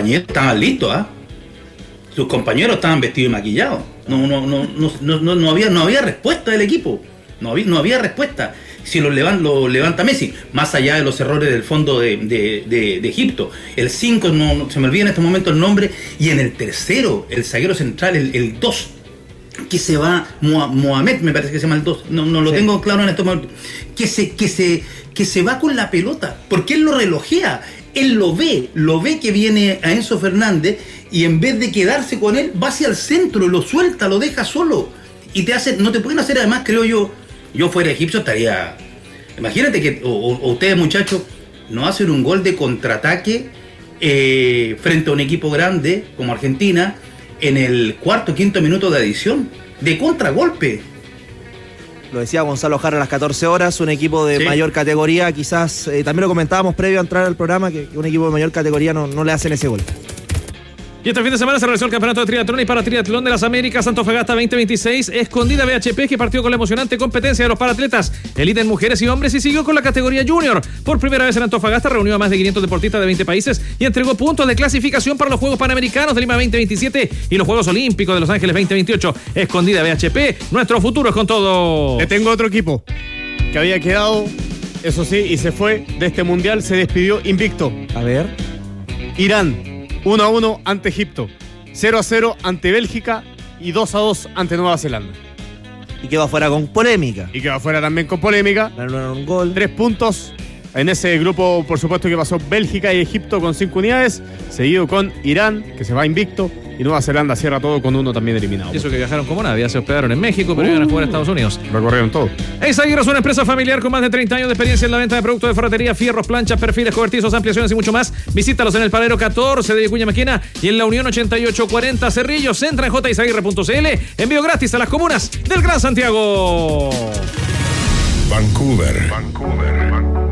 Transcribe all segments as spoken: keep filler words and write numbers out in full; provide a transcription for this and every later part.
compañeros estaban listos, ¿ah? ¿eh? Sus compañeros estaban vestidos y maquillados. No, no, no, no, no, no, no había, no había respuesta del equipo. No había, no había respuesta. Si lo levanta, lo levanta Messi, más allá de los errores del fondo de, de, de, de Egipto. El cinco, no, no, se me olvida en este momento el nombre. Y en el tercero, el zaguero central, el dos, que se va, Mohamed, me parece que se llama el dos, no, no lo sí. tengo claro en este momento, que se, que, se, que se va con la pelota, porque él lo relojea, él lo ve, lo ve que viene a Enzo Fernández, y en vez de quedarse con él, va hacia el centro, lo suelta, lo deja solo, y te hace, no te pueden hacer, además, creo yo, yo fuera egipcio estaría, imagínate que, o, o ustedes muchachos, no hacen un gol de contraataque eh, frente a un equipo grande como Argentina, en el cuarto, quinto minuto de adición, de contragolpe. Lo decía Gonzalo Jara a las catorce horas, un equipo de sí. mayor categoría, quizás, eh, también lo comentábamos previo a entrar al programa, que, que un equipo de mayor categoría no, no le hacen ese gol. Y este fin de semana se realizó el Campeonato de Triatlón y para Triatlón de las Américas Antofagasta veinte veintiséis, Escondida B H P, que partió con la emocionante competencia de los paratletas elite en mujeres y hombres y siguió con la categoría junior. Por primera vez en Antofagasta reunió a más de quinientos deportistas de veinte países y entregó puntos de clasificación para los Juegos Panamericanos de Lima veinte veintisiete y los Juegos Olímpicos de Los Ángeles veinte veintiocho. Escondida B H P, nuestro futuro es con todo. Le tengo otro equipo que había quedado, eso sí, y se fue de este mundial, se despidió invicto. A ver. Irán. uno a uno ante Egipto, cero a cero ante Bélgica y dos a dos ante Nueva Zelanda. Y quedó afuera con polémica. Y quedó afuera también con polémica. Ganaron un gol. Tres puntos. En ese grupo, por supuesto, que pasó Bélgica y Egipto con cinco unidades, seguido con Irán, que se va invicto, y Nueva Zelanda cierra todo con uno también eliminado. Y eso que viajaron como nadie, ya se hospedaron en México, pero uh, iban a jugar a Estados Unidos. Recorrieron todo. Eizaguirre es una empresa familiar con más de treinta años de experiencia en la venta de productos de ferretería, fierros, planchas, perfiles, cobertizos, ampliaciones y mucho más. Visítalos en el Paradero catorce de Vicuña Maquena y en la Unión ochenta y ocho cuarenta Cerrillos. Entra en j eizaguirre punto c l. Envío gratis a las comunas del Gran Santiago. Vancouver. Vancouver.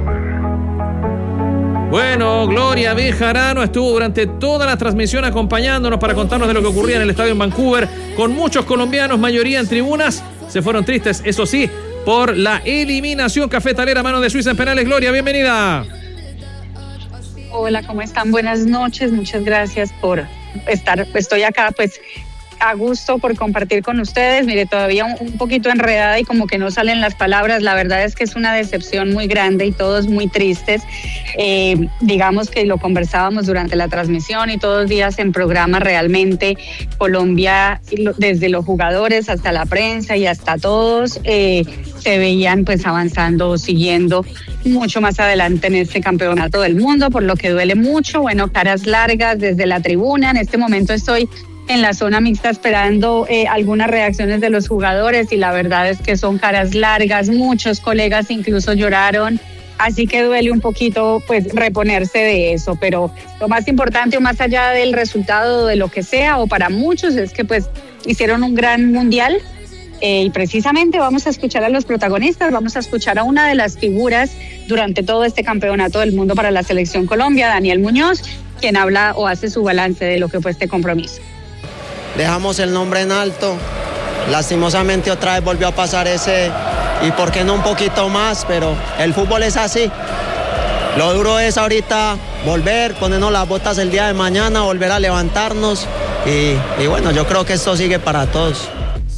Bueno, Gloria Bejarano estuvo durante toda la transmisión acompañándonos para contarnos de lo que ocurría en el estadio en Vancouver, con muchos colombianos, mayoría en tribunas. Se fueron tristes, eso sí, por la eliminación cafetalera a mano de Suiza en penales. Gloria, bienvenida. Hola, ¿cómo están? Buenas noches, muchas gracias por estar, estoy acá pues a gusto por compartir con ustedes. Mire, todavía un, un poquito enredada y como que no salen las palabras. La verdad es que es una decepción muy grande y todos muy tristes. Eh, digamos que lo conversábamos durante la transmisión y todos los días en programa. Realmente Colombia, desde los jugadores hasta la prensa y hasta todos, eh, se veían pues avanzando, siguiendo mucho más adelante en este campeonato del mundo, por lo que duele mucho. Bueno, caras largas desde la tribuna. En este momento estoy en la zona mixta esperando eh, algunas reacciones de los jugadores y la verdad es que son caras largas, muchos colegas incluso lloraron, así que duele un poquito pues reponerse de eso, pero lo más importante o más allá del resultado de lo que sea o para muchos es que pues hicieron un gran mundial eh, y precisamente vamos a escuchar a los protagonistas, vamos a escuchar a una de las figuras durante todo este campeonato del mundo para la selección Colombia, Daniel Muñoz, quien habla o hace su balance de lo que fue este compromiso. Dejamos el nombre en alto, lastimosamente otra vez volvió a pasar ese, y por qué no un poquito más, pero el fútbol es así. Lo duro es ahorita volver, ponernos las botas el día de mañana, volver a levantarnos, y, y bueno, yo creo que esto sigue para todos.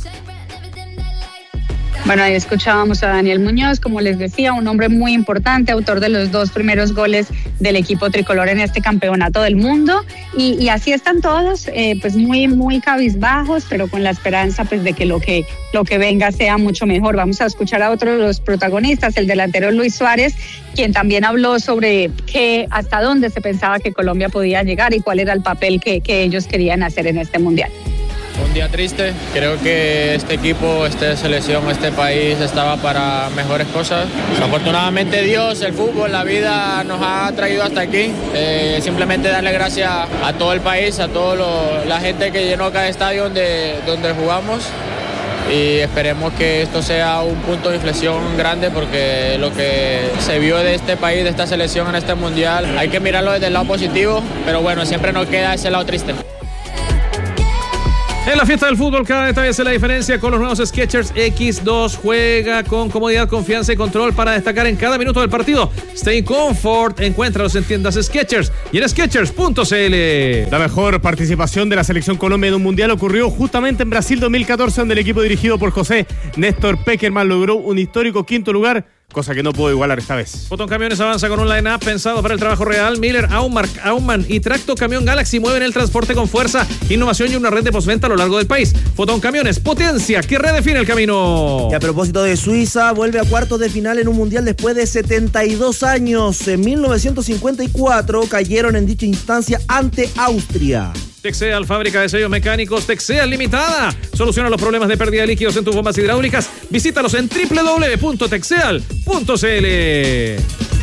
Bueno, ahí escuchábamos a Daniel Muñoz, como les decía, un hombre muy importante, autor de los dos primeros goles del equipo tricolor en este campeonato del mundo. Y, y así están todos, eh, pues muy, muy cabizbajos, pero con la esperanza pues de que lo que lo que venga sea mucho mejor. Vamos a escuchar a otro de los protagonistas, el delantero Luis Suárez, quien también habló sobre qué, hasta dónde se pensaba que Colombia podía llegar y cuál era el papel que, que ellos querían hacer en este mundial. Un día triste, creo que este equipo, esta selección, este país estaba para mejores cosas. Afortunadamente Dios, el fútbol, la vida nos ha traído hasta aquí. Eh, simplemente darle gracias a todo el país, a toda la gente que llenó cada estadio donde, donde jugamos. Y esperemos que esto sea un punto de inflexión grande porque lo que se vio de este país, de esta selección en este mundial, hay que mirarlo desde el lado positivo, pero bueno, siempre nos queda ese lado triste. En la fiesta del fútbol cada detalle hace la diferencia con los nuevos Skechers X dos. Juega con comodidad, confianza y control para destacar en cada minuto del partido. Stay Comfort, encuéntralos en tiendas Skechers y en skechers punto c l. La mejor participación de la selección Colombia en un mundial ocurrió justamente en Brasil dos mil catorce, donde el equipo dirigido por José Néstor Pekerman logró un histórico quinto lugar, cosa que no pudo igualar esta vez. Foton Camiones avanza con un line-up pensado para el trabajo real. Miller, Aumark, Aumann y Tracto Camión Galaxy mueven el transporte con fuerza, innovación y una red de postventa a lo largo del país. Foton Camiones, potencia que redefine el camino. Y a propósito de Suiza, vuelve a cuartos de final en un mundial después de setenta y dos años. En mil novecientos cincuenta y cuatro cayeron en dicha instancia ante Austria. Texeal, fábrica de sellos mecánicos Texeal Limitada. Soluciona los problemas de pérdida de líquidos en tus bombas hidráulicas. Visítalos en doble u doble u doble u punto texeal punto c l.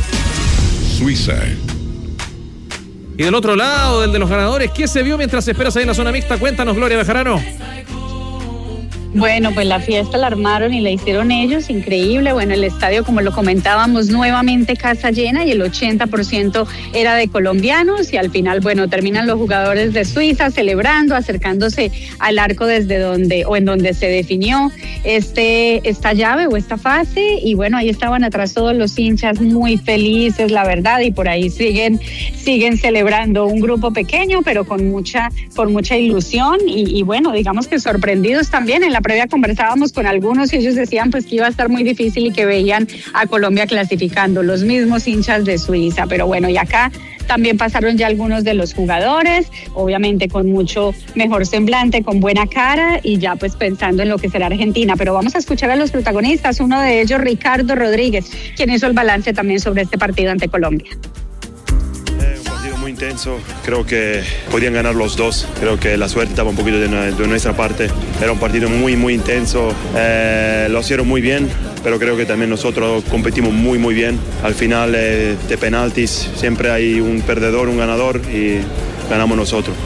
Suiza. Y del otro lado, del de los ganadores, ¿qué se vio mientras esperas ahí en la zona mixta? Cuéntanos, Gloria Bejarano. Bueno, pues la fiesta la armaron y la hicieron ellos, increíble. Bueno, el estadio, como lo comentábamos, nuevamente casa llena y el ochenta por ciento era de colombianos y al final, bueno, terminan los jugadores de Suiza celebrando, acercándose al arco desde donde o en donde se definió este esta llave o esta fase y bueno, ahí estaban atrás todos los hinchas muy felices, la verdad, y por ahí siguen siguen celebrando, un grupo pequeño pero con mucha con mucha ilusión y, y bueno, digamos que sorprendidos también. En la previa conversábamos con algunos y ellos decían pues que iba a estar muy difícil y que veían a Colombia clasificando, los mismos hinchas de Suiza, pero bueno, y acá también pasaron ya algunos de los jugadores, obviamente con mucho mejor semblante, con buena cara y ya pues pensando en lo que será Argentina, pero vamos a escuchar a los protagonistas, uno de ellos Ricardo Rodríguez, quien hizo el balance también sobre este partido ante Colombia. Muy intenso, creo que podían ganar los dos, creo que la suerte estaba un poquito de, de nuestra parte, era un partido muy muy intenso, eh, lo hicieron muy bien, pero creo que también nosotros competimos muy muy bien, al final eh, de penaltis siempre hay un perdedor, un ganador y ganamos nosotros.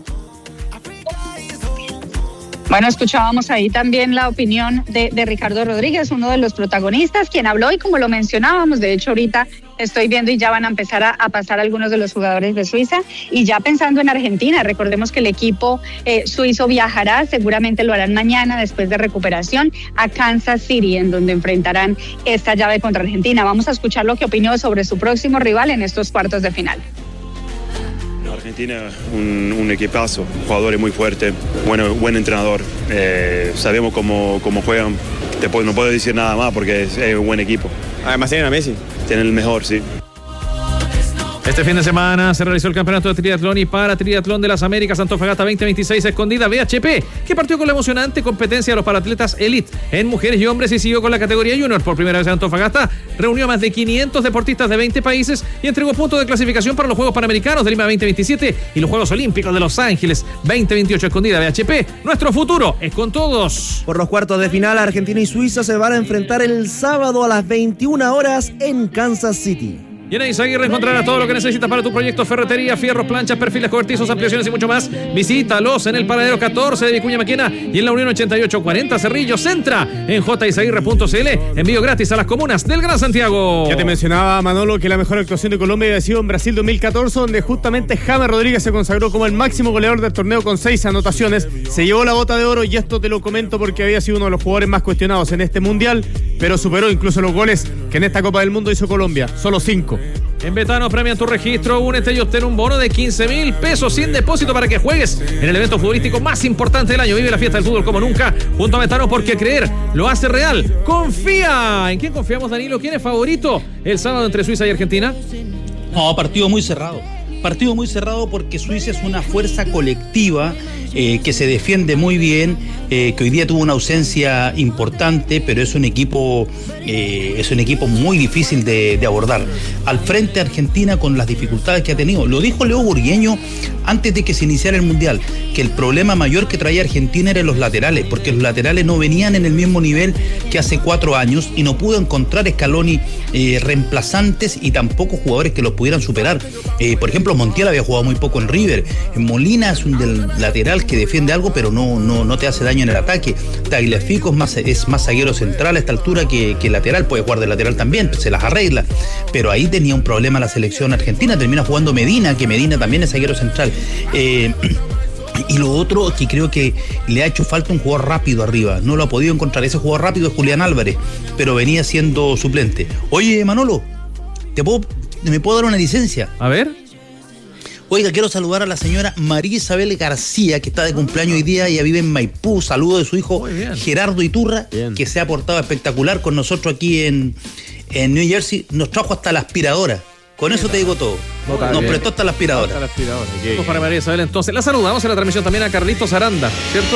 Bueno, escuchábamos ahí también la opinión de, de Ricardo Rodríguez, uno de los protagonistas, quien habló y como lo mencionábamos, de hecho ahorita estoy viendo y ya van a empezar a, a pasar algunos de los jugadores de Suiza y ya pensando en Argentina, recordemos que el equipo eh, suizo viajará, seguramente lo harán mañana después de recuperación a Kansas City, en donde enfrentarán esta llave contra Argentina. Vamos a escuchar lo que opinó sobre su próximo rival en estos cuartos de final. Argentina, un, un equipazo, jugadores muy fuertes, bueno, buen entrenador, eh, sabemos cómo, cómo juegan, Te puedo, no puedo decir nada más porque es, es un buen equipo. Además tienen a Messi. Tienen el mejor, sí. Este fin de semana se realizó el campeonato de triatlón y para triatlón de las Américas Antofagasta veinte veintiséis Escondida V H P, que partió con la emocionante competencia de los paratletas Elite en mujeres y hombres y siguió con la categoría Junior. Por primera vez en Antofagasta reunió a más de quinientos deportistas de veinte países y entregó puntos de clasificación para los Juegos Panamericanos de Lima veinte veintisiete y los Juegos Olímpicos de Los Ángeles veinte veintiocho. Escondida V H P, nuestro futuro es con todos. Por los cuartos de final, Argentina y Suiza se van a enfrentar el sábado a las veintiuna horas en Kansas City. Y en Izaguirre encontrarás todo lo que necesitas para tu proyecto: ferretería, fierros, planchas, perfiles cobertizos, ampliaciones y mucho más. Visítalos en el paradero catorce de Vicuña Maquena y en la Unión ochenta y ocho cuarenta Cerrillos. Entra en j izaguirre punto c l. Envío gratis a las comunas del Gran Santiago. Ya te mencionaba, Manolo, que la mejor actuación de Colombia había sido en Brasil dos mil catorce, donde justamente James Rodríguez se consagró como el máximo goleador del torneo con seis anotaciones. Se llevó la bota de oro y esto te lo comento porque había sido uno de los jugadores más cuestionados en este mundial, pero superó incluso los goles que en esta Copa del Mundo hizo Colombia. Solo cinco. En Betano premian tu registro, únete y obtén un bono de quince mil pesos sin depósito para que juegues en el evento futbolístico más importante del año. Vive la fiesta del fútbol como nunca junto a Betano, porque creer lo hace real. Confía. ¿En quién confiamos, Danilo? ¿Quién es favorito el sábado entre Suiza y Argentina? No, partido muy cerrado. Partido muy cerrado porque Suiza es una fuerza colectiva eh, que se defiende muy bien, eh, que hoy día tuvo una ausencia importante, pero es un equipo eh, es un equipo muy difícil de, de abordar. Al frente Argentina con las dificultades que ha tenido. Lo dijo Leo Burgueño antes de que se iniciara el Mundial, que el problema mayor que traía Argentina eran los laterales, porque los laterales no venían en el mismo nivel que hace cuatro años y no pudo encontrar Scaloni eh, reemplazantes y tampoco jugadores que los pudieran superar. Eh, por ejemplo, Montiel había jugado muy poco en River. Molina es un del lateral que defiende algo, pero no, no, no te hace daño en el ataque. Tagliafico es más, es más zaguero central a esta altura que, que lateral, puede jugar de lateral también, se las arregla. Pero ahí tenía un problema la selección argentina, termina jugando Medina, que Medina también es zaguero central. Eh, Y lo otro es que creo que le ha hecho falta un jugador rápido arriba. No lo ha podido encontrar. Ese jugador rápido es Julián Álvarez, pero venía siendo suplente. Oye, Manolo, ¿te puedo, ¿me puedo dar una licencia? A ver. Oiga, quiero saludar a la señora María Isabel García, que está de cumpleaños hoy día. Ella vive en Maipú. Saludo de su hijo Gerardo Iturra, bien, que se ha portado espectacular con nosotros aquí en, en New Jersey. Nos trajo hasta la aspiradora. Con eso te digo todo. No, Nos bien. prestó hasta la aspiradora. Hasta la aspiradora. Okay. Para María Isabel, entonces. La saludamos en la transmisión también a Carlitos Aranda, ¿cierto?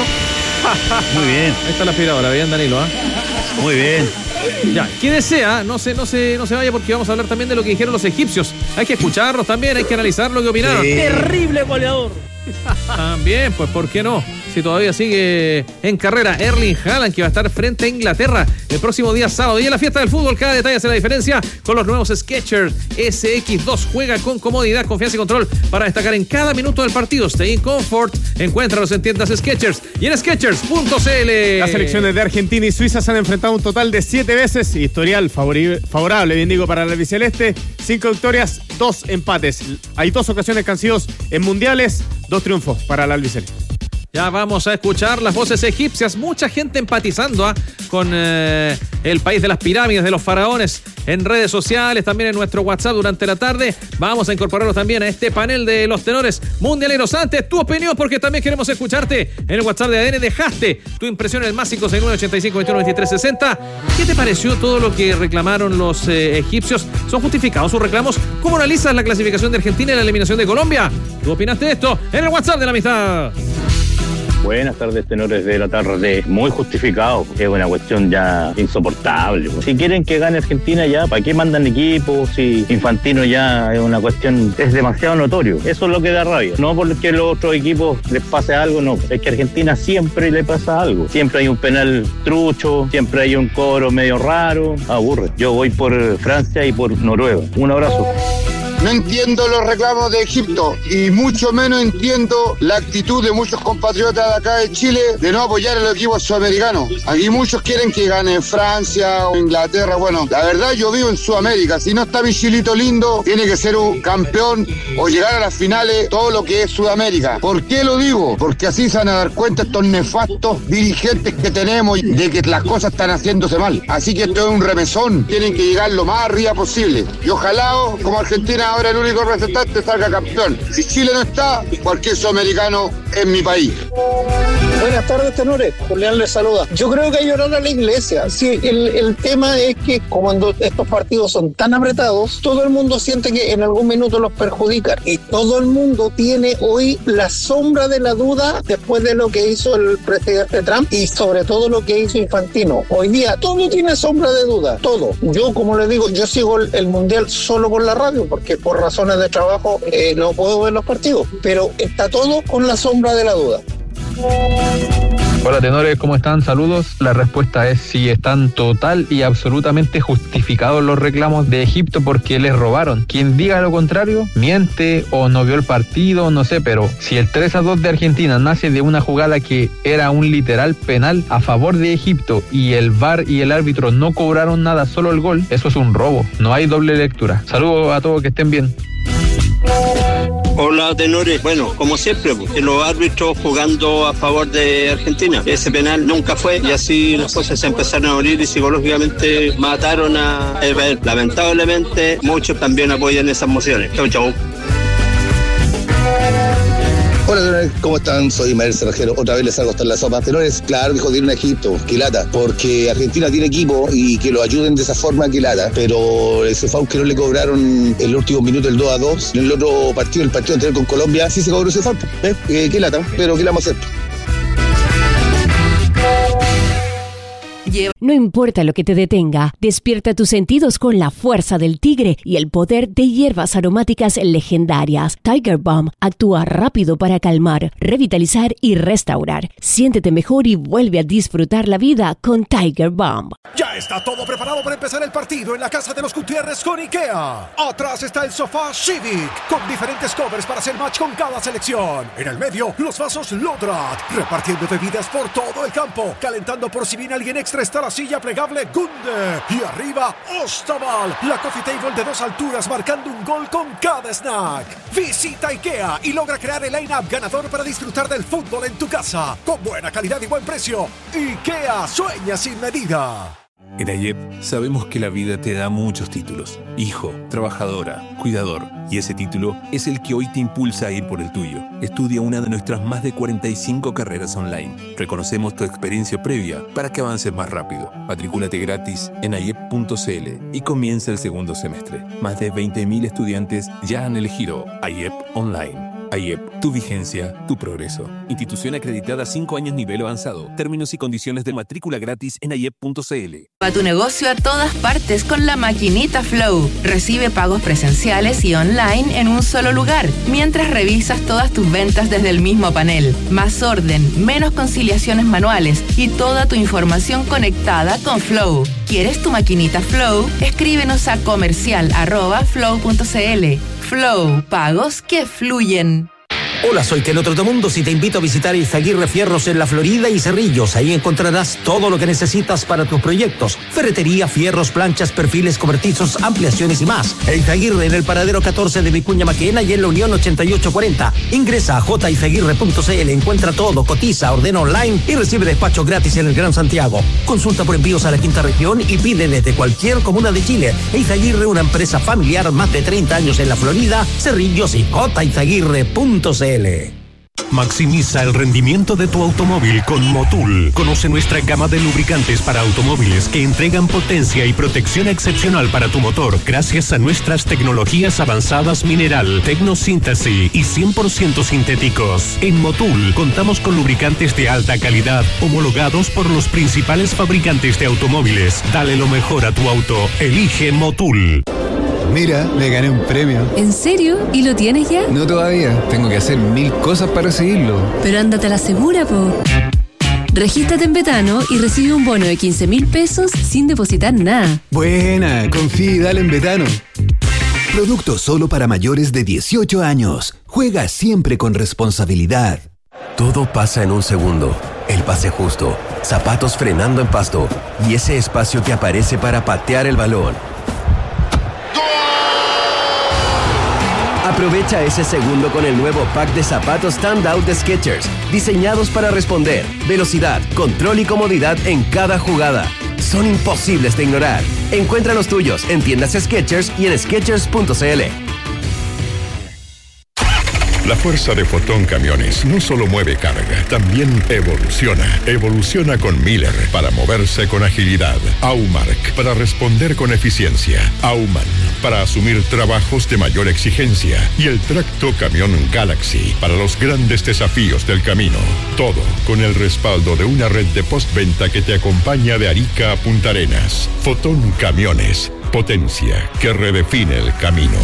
Muy bien. Ahí está la aspiradora, bien, Danilo, ¿ah? ¿eh? Muy bien. Ya, quien desea, no se, no, se, no se vaya porque vamos a hablar también de lo que dijeron los egipcios. Hay que escucharlos también, hay que analizar lo que opinaron. Sí. Terrible goleador. También, pues, ¿por qué no? Si todavía sigue en carrera Erling Haaland, que va a estar frente a Inglaterra el próximo día sábado. Y en la fiesta del fútbol, cada detalle hace la diferencia con los nuevos Skechers S X dos. Juega con comodidad, confianza y control para destacar en cada minuto del partido. Stay in comfort. Encuéntralos en tiendas Skechers y en skechers punto c l. Las selecciones de Argentina y Suiza se han enfrentado un total de siete veces. Historial favori- favorable, bien digo, para el albiceleste. Cinco victorias, dos empates. Hay dos ocasiones que han sido en mundiales, dos triunfos para el albiceleste. Ya vamos a escuchar las voces egipcias. Mucha gente empatizando ¿eh? con eh, el país de las pirámides, de los faraones, en redes sociales, también en nuestro WhatsApp durante la tarde. Vamos a incorporarlos también a este panel de los tenores mundialeros. Antes, tu opinión, porque también queremos escucharte en el WhatsApp de A D N. Dejaste tu impresión en el más cinco seis nueve, ochenta y cinco, veintiuno, veintitrés, sesenta. ¿Qué te pareció todo lo que reclamaron los eh, egipcios? ¿Son justificados sus reclamos? ¿Cómo analizas la clasificación de Argentina y la eliminación de Colombia? ¿Tú opinaste de esto en el WhatsApp de la amistad? Buenas tardes, tenores de la tarde. Muy justificado, es una cuestión ya insoportable. Si quieren que gane Argentina ya, ¿para qué mandan equipos? Si Infantino ya es una cuestión, es demasiado notorio. Eso es lo que da rabia. No porque los otros equipos les pase algo, no. Es que a Argentina siempre le pasa algo. Siempre hay un penal trucho, siempre hay un cobro medio raro. Aburre. Yo voy por Francia y por Noruega. Un abrazo. No entiendo los reclamos de Egipto y mucho menos entiendo la actitud de muchos compatriotas de acá de Chile de no apoyar a los equipos sudamericanos. Aquí muchos quieren que gane Francia o Inglaterra. Bueno, la verdad yo vivo en Sudamérica. Si no está mi Chilito lindo, tiene que ser un campeón o llegar a las finales todo lo que es Sudamérica. ¿Por qué lo digo? Porque así se van a dar cuenta estos nefastos dirigentes que tenemos de que las cosas están haciéndose mal. Así que esto es un remesón. Tienen que llegar lo más arriba posible. Y ojalá, como Argentina ahora el único representante salga campeón. Si Chile no está, cualquier sudamericano es mi país. Buenas tardes, tenores. Julián les saluda. Yo creo que hay que orar a la iglesia. Sí, el, el tema es que cuando estos partidos son tan apretados, todo el mundo siente que en algún minuto los perjudican. Y todo el mundo tiene hoy la sombra de la duda después de lo que hizo el presidente Trump y sobre todo lo que hizo Infantino. Hoy día todo tiene sombra de duda. Todo. Yo, como les digo, yo sigo el, el Mundial solo por la radio porque por razones de trabajo eh, no puedo ver los partidos. Pero está todo con la sombra de la duda. Hola tenores, ¿cómo están? Saludos. La respuesta es sí, están total y absolutamente justificados los reclamos de Egipto porque les robaron. Quien diga lo contrario, miente o no vio el partido, no sé, pero si el tres a dos de Argentina nace de una jugada que era un literal penal a favor de Egipto y el V A R y el árbitro no cobraron nada, solo el gol, eso es un robo. No hay doble lectura. Saludos a todos, que estén bien. Hola tenores, bueno, como siempre, los árbitros jugando a favor de Argentina. Ese penal nunca fue y así las cosas se empezaron a morir y psicológicamente mataron a Israel. Lamentablemente muchos también apoyan esas mociones. Chau, chau. Hola, tenores, ¿cómo están? Soy Manuel Cerrajero. Otra vez les hago estar la sopa. Tenores, claro, dijo tiene un Egipto, que lata, porque Argentina tiene equipo y que lo ayuden de esa forma, que lata. Pero ese foul que no le cobraron el último minuto, el dos a dos, en el otro partido, el partido anterior con Colombia, sí se cobró ese foul. ¿Eh? Eh, que lata, pero ¿qué le vamos a hacer? No importa lo que te detenga, despierta tus sentidos con la fuerza del tigre y el poder de hierbas aromáticas legendarias. Tiger Balm actúa rápido para calmar, revitalizar y restaurar. Siéntete mejor y vuelve a disfrutar la vida con Tiger Balm. Ya está todo preparado para empezar el partido en la casa de los Gutiérrez con IKEA. Atrás está el sofá Civic con diferentes covers para hacer match con cada selección. En el medio, los vasos Lodrat, repartiendo bebidas por todo el campo, calentando por si viene alguien extra está la silla plegable Gunde. Y arriba, Ostaval, la coffee table de dos alturas marcando un gol con cada snack. Visita IKEA y logra crear el line-up ganador para disfrutar del fútbol en tu casa. Con buena calidad y buen precio. IKEA, sueña sin medida. En AYEP sabemos que la vida te da muchos títulos. Hijo, trabajadora, cuidador. Y ese título es el que hoy te impulsa a ir por el tuyo. Estudia una de nuestras más de cuarenta y cinco carreras online. Reconocemos tu experiencia previa para que avances más rápido. Matricúlate gratis en ayep punto c l y comienza el segundo semestre. Más de veinte mil estudiantes ya han elegido AYEP Online. AYEP, tu vigencia, tu progreso. Institución acreditada cinco años nivel avanzado. Términos y condiciones de matrícula gratis en ayep punto c l. Va tu negocio a todas partes con la maquinita Flow. Recibe pagos presenciales y online en un solo lugar, mientras revisas todas tus ventas desde el mismo panel. Más orden, menos conciliaciones manuales y toda tu información conectada con Flow. ¿Quieres tu maquinita Flow? Escríbenos a comercial arroba flow punto c l. Flow, pagos que fluyen. Hola, soy Keno Trotamundos y te invito a visitar Izaguirre Fierros en La Florida y Cerrillos. Ahí encontrarás todo lo que necesitas para tus proyectos. Ferretería, fierros, planchas, perfiles, cobertizos, ampliaciones y más. Izaguirre en el paradero catorce de Vicuña Maquena y en la Unión ochenta y ocho cuarenta. Ingresa a j izaguirre punto c l, encuentra todo, cotiza, ordena online y recibe despacho gratis en el Gran Santiago. Consulta por envíos a la quinta región y pide desde cualquier comuna de Chile. Izaguirre, una empresa familiar, más de treinta años en La Florida, Cerrillos y j izaguirre punto c l. Maximiza el rendimiento de tu automóvil con Motul. Conoce nuestra gama de lubricantes para automóviles que entregan potencia y protección excepcional para tu motor gracias a nuestras tecnologías avanzadas mineral, tecnosíntesis y cien por ciento sintéticos. En Motul contamos con lubricantes de alta calidad homologados por los principales fabricantes de automóviles. Dale lo mejor a tu auto. Elige Motul. Mira, me gané un premio. ¿En serio? ¿Y lo tienes ya? No todavía. Tengo que hacer mil cosas para recibirlo. Pero ándate a la segura, po. Regístrate en Betano y recibe un bono de quince mil pesos sin depositar nada. Buena, confía y dale en Betano. Producto solo para mayores de dieciocho años. Juega siempre con responsabilidad. Todo pasa en un segundo. El pase justo, zapatos frenando en pasto y ese espacio que aparece para patear el balón. Aprovecha ese segundo con el nuevo pack de zapatos Standout de Skechers, diseñados para responder, velocidad, control y comodidad en cada jugada. Son imposibles de ignorar. Encuentra los tuyos en tiendas Skechers y en skechers punto c l. La fuerza de Fotón Camiones no solo mueve carga, también evoluciona. Evoluciona con Miller para moverse con agilidad. Aumark para responder con eficiencia. Auman para asumir trabajos de mayor exigencia. Y el Tracto Camión Galaxy para los grandes desafíos del camino. Todo con el respaldo de una red de postventa que te acompaña de Arica a Punta Arenas. Fotón Camiones. Potencia que redefine el camino.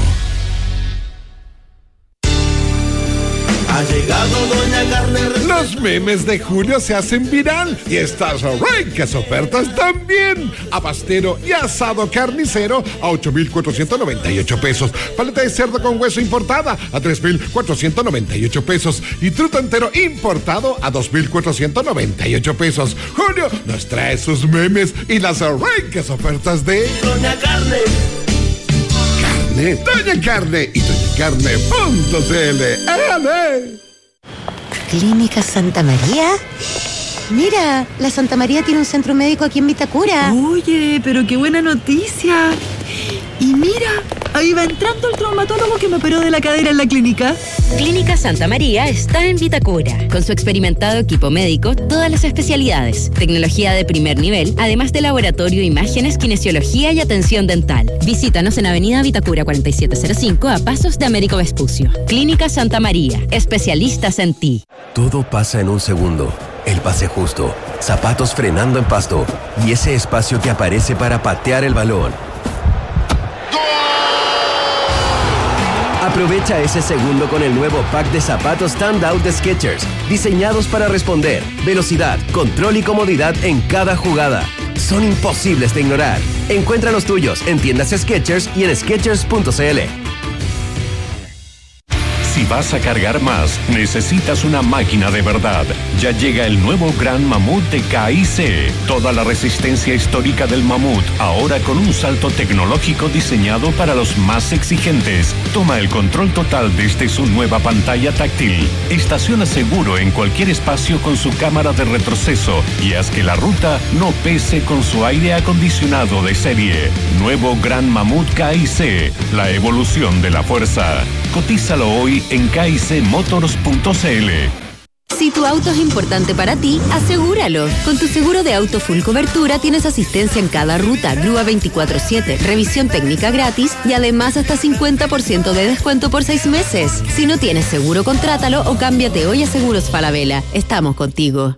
Ha llegado Doña Carne. Los memes de julio se hacen viral y estas ricas ofertas también. Abastero y asado carnicero a ocho mil cuatrocientos noventa y ocho pesos. Paleta de cerdo con hueso importada a tres mil cuatrocientos noventa y ocho pesos. Y truto entero importado a dos mil cuatrocientos noventa y ocho pesos. Julio nos trae sus memes y las ricas ofertas de Doña Carne. Carne, Doña Carne y doña carne punto c l. ¡Ale! ¿Clínica Santa María? Mira, la Santa María tiene un centro médico aquí en Vitacura. Oye, pero qué buena noticia. Y mira, ahí va entrando el traumatólogo que me operó de la cadera en la clínica. Clínica Santa María está en Vitacura. Con su experimentado equipo médico, todas las especialidades, tecnología de primer nivel, además de laboratorio, imágenes, kinesiología y atención dental. Visítanos en Avenida Vitacura cuarenta y siete cero cinco a pasos de Américo Vespucio. Clínica Santa María, especialistas en ti. Todo pasa en un segundo. El pase justo, zapatos frenando en pasto y ese espacio que aparece para patear el balón. Aprovecha ese segundo con el nuevo pack de zapatos Standout de Skechers, diseñados para responder, velocidad, control y comodidad en cada jugada. Son imposibles de ignorar. Encuentra los tuyos en tiendas Skechers y en skechers punto c l. Si vas a cargar más, necesitas una máquina de verdad. Ya llega el nuevo Gran Mamut de K I C. Toda la resistencia histórica del Mamut, ahora con un salto tecnológico diseñado para los más exigentes. Toma el control total desde su nueva pantalla táctil. Estaciona seguro en cualquier espacio con su cámara de retroceso y haz que la ruta no pese con su aire acondicionado de serie. Nuevo Gran Mamut K I C, la evolución de la fuerza. Cotízalo hoy en k i c motors punto c l. Si tu auto es importante para ti, asegúralo. Con tu seguro de auto full cobertura tienes asistencia en cada ruta, grúa veinticuatro siete, revisión técnica gratis y además hasta cincuenta por ciento de descuento por seis meses. Si no tienes seguro, contrátalo o cámbiate hoy a Seguros Falabella. Estamos contigo.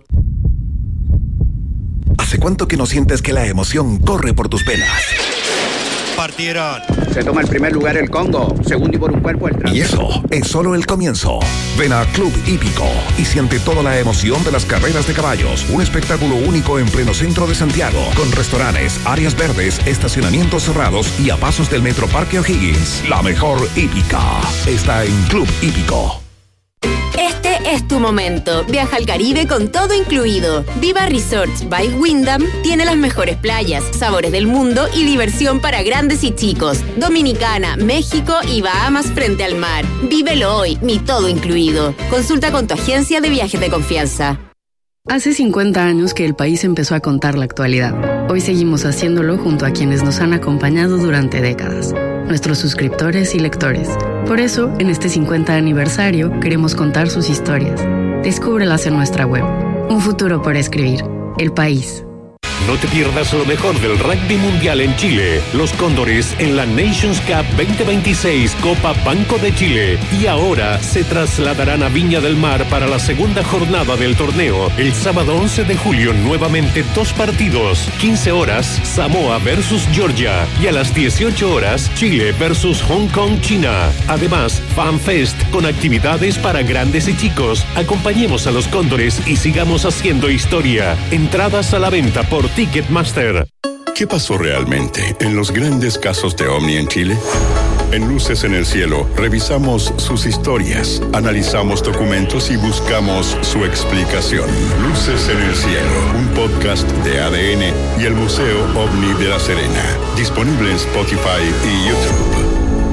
¿Hace cuánto que no sientes que la emoción corre por tus venas? Partieron. Se toma el primer lugar el Congo, segundo y por un cuerpo el trans. Y eso es solo el comienzo. Ven a Club Hípico y siente toda la emoción de las carreras de caballos. Un espectáculo único en pleno centro de Santiago, con restaurantes, áreas verdes, estacionamientos cerrados y a pasos del Metro Parque O'Higgins. La mejor hípica está en Club Hípico. Este es tu momento. Viaja al Caribe con todo incluido. Viva Resorts by Wyndham tiene las mejores playas, sabores del mundo y diversión para grandes y chicos. Dominicana, México y Bahamas frente al mar. Vívelo hoy, mi todo incluido. Consulta con tu agencia de viajes de confianza. Hace cincuenta años que el país empezó a contar la actualidad. Hoy seguimos haciéndolo junto a quienes nos han acompañado durante décadas, nuestros suscriptores y lectores. Por eso, en este cincuenta aniversario, queremos contar sus historias. Descúbrelas en nuestra web. Un futuro por escribir. El país. No te pierdas lo mejor del rugby mundial en Chile. Los Cóndores en la Nations Cup veinte veintiséis Copa Banco de Chile. Y ahora se trasladarán a Viña del Mar para la segunda jornada del torneo. El sábado once de julio nuevamente dos partidos. quince horas Samoa versus Georgia. Y a las dieciocho horas Chile versus Hong Kong, China. Además, FanFest con actividades para grandes y chicos. Acompañemos a los Cóndores y sigamos haciendo historia. Entradas a la venta por Ticketmaster. ¿Qué pasó realmente en los grandes casos de OVNI en Chile? En Luces en el Cielo revisamos sus historias, analizamos documentos y buscamos su explicación. Luces en el Cielo, un podcast de A D N y el Museo OVNI de La Serena. Disponible en Spotify y YouTube.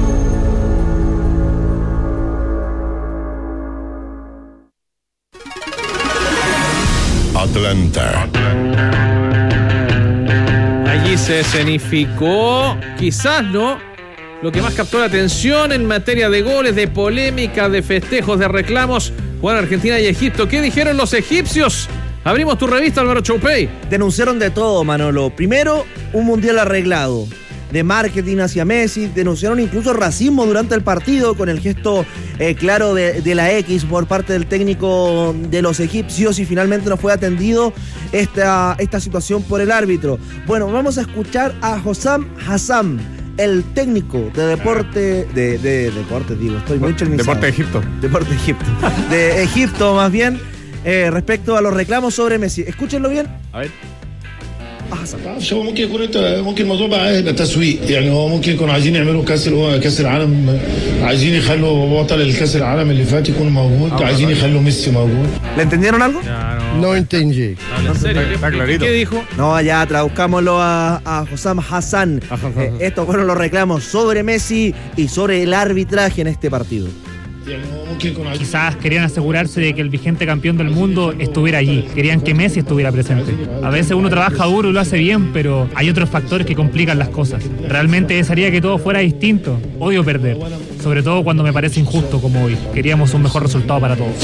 Atlanta. Allí se escenificó, quizás no, lo que más captó la atención en materia de goles, de polémica, de festejos, de reclamos. Jugaron Argentina y Egipto. ¿Qué dijeron los egipcios? Abrimos tu revista, Álvaro Choupey. Denunciaron de todo, Manolo. Primero, un mundial arreglado, de marketing hacia Messi. Denunciaron incluso racismo durante el partido con el gesto eh, claro de, de la X por parte del técnico de los egipcios, y finalmente no fue atendido esta, esta situación por el árbitro. Bueno, vamos a escuchar a Hossam Hassan, el técnico de deporte, de, de, de deporte digo, estoy muy chelmizado. Deporte de Egipto. Deporte de Egipto. De Egipto, más bien, eh, respecto a los reclamos sobre Messi. Escúchenlo bien. A ver. بعرفش هو ممكن يكون انت ممكن الموضوع بقى يبقى تسويق يعني هو ممكن يكونوا عايزين يعملوا كاس اللي هو كاس العالم عايزين يخلوا بطل الكاس العالم اللي فات يكون موجود عايزين يخلوا ميسي موجود. ¿Le entendieron algo? No, no entendí. Está clarito. ¿Qué dijo? No, ya traduzcámoslo a, a Hossam Hassan. Eh, estos fueron los reclamos sobre Messi y sobre el arbitraje en este partido. Quizás querían asegurarse de que el vigente campeón del mundo estuviera allí. Querían que Messi estuviera presente. A veces uno trabaja duro y lo hace bien, pero hay otros factores que complican las cosas. Realmente desearía que todo fuera distinto. Odio perder, sobre todo cuando me parece injusto como hoy. Queríamos un mejor resultado para todos.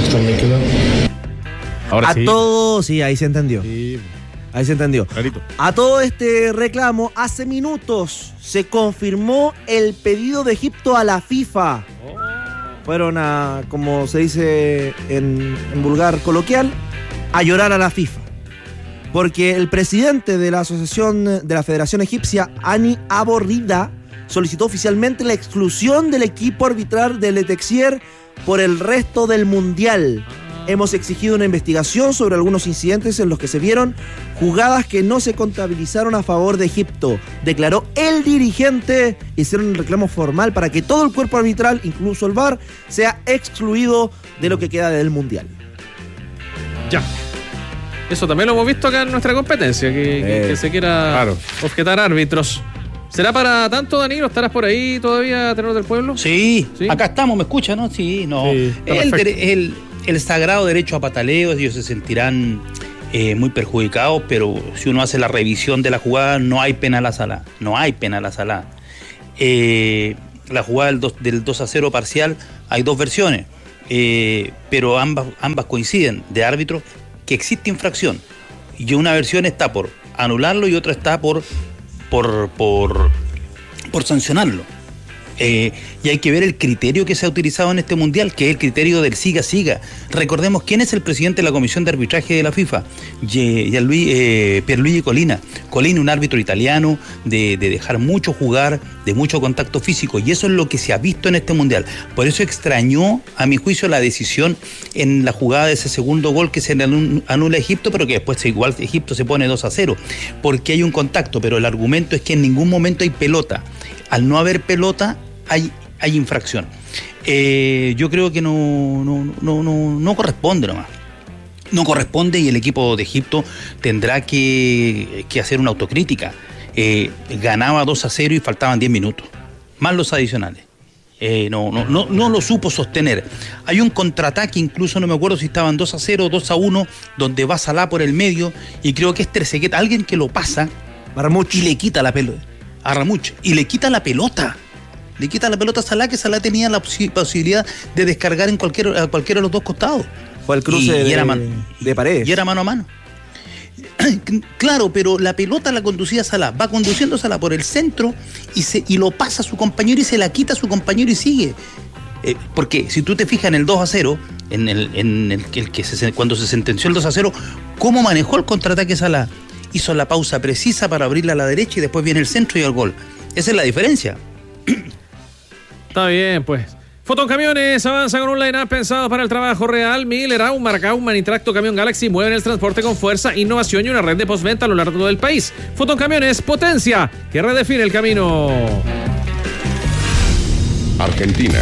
Ahora sí. A todos, sí, ahí se entendió. Sí. Ahí se entendió. Clarito. A todo este reclamo, hace minutos se confirmó el pedido de Egipto a la FIFA. Oh. Fueron a, como se dice en, en vulgar coloquial, a llorar a la FIFA. Porque el presidente de la asociación de la Federación Egipcia, Hani Abu Rida, solicitó oficialmente la exclusión del equipo arbitral del Etexer por el resto del Mundial. Hemos exigido una investigación sobre algunos incidentes en los que se vieron jugadas que no se contabilizaron a favor de Egipto, declaró el dirigente. Hicieron un reclamo formal para que todo el cuerpo arbitral, incluso el V A R, sea excluido de lo que queda del Mundial. Ya. Eso también lo hemos visto acá en nuestra competencia, que, eh, que, que se quiera claro. objetar árbitros. ¿Será para tanto, Danilo? ¿Estarás por ahí todavía, Tenor del Pueblo? Sí, ¿Sí? acá estamos, ¿me escuchan, no? Sí, no. Sí, el, el, el sagrado derecho a pataleo, ellos se sentirán eh, muy perjudicados, pero si uno hace la revisión de la jugada, no hay pena a la sala. No hay pena a la sala. Eh, la jugada del dos, del dos a cero parcial, hay dos versiones, eh, pero ambas, ambas coinciden de árbitros que existe infracción. Y una versión está por anularlo y otra está por... Por, por, por sancionarlo. Eh, y hay que ver el criterio que se ha utilizado en este mundial, que es el criterio del siga-siga. Recordemos quién es el presidente de la Comisión de Arbitraje de la FIFA, Gianluigi, eh, Pierluigi Collina. Collina, un árbitro italiano de, de dejar mucho jugar, de mucho contacto físico, y eso es lo que se ha visto en este mundial. Por eso extrañó, a mi juicio, la decisión en la jugada de ese segundo gol que se anula a Egipto, pero que después igual Egipto se pone dos a cero, porque hay un contacto, pero el argumento es que en ningún momento hay pelota. Al no haber pelota, hay, hay infracción. Eh, yo creo que no, no, no, no, no corresponde nomás. No corresponde y el equipo de Egipto tendrá que, que hacer una autocrítica. Eh, ganaba dos a cero y faltaban diez minutos, más los adicionales. Eh, no, no, no, no lo supo sostener. Hay un contraataque, incluso no me acuerdo si estaban dos a cero o dos a uno, donde va Salah por el medio y creo que es Trezeguet, alguien que lo pasa Marmuch. y le quita la pelota. A Ramuch, y le quita la pelota. Le quita la pelota a Salah, que Salah tenía la posi- posibilidad de descargar en cualquier, a cualquiera de los dos costados. Fue el cruce y, de, y era man, de Paredes. Y era mano a mano. Claro, pero la pelota la conducía Salah. Va conduciendo Salah por el centro y, se, y lo pasa a su compañero y se la quita a su compañero y sigue. Eh, porque si tú te fijas en el dos a cero, en el, en el, el que se, cuando se sentenció el dos a cero, ¿cómo manejó el contraataque Salah? Hizo la pausa precisa para abrirla a la derecha y después viene el centro y el gol. Esa es la diferencia. Está bien, pues. Fotón Camiones avanza con un line-up pensado para el trabajo real. Miller, Aumark, Aumann y Tracto Camión Galaxy mueven el transporte con fuerza, innovación y una red de postventa a lo largo del país. Fotón Camiones, potencia que redefine el camino. Argentina.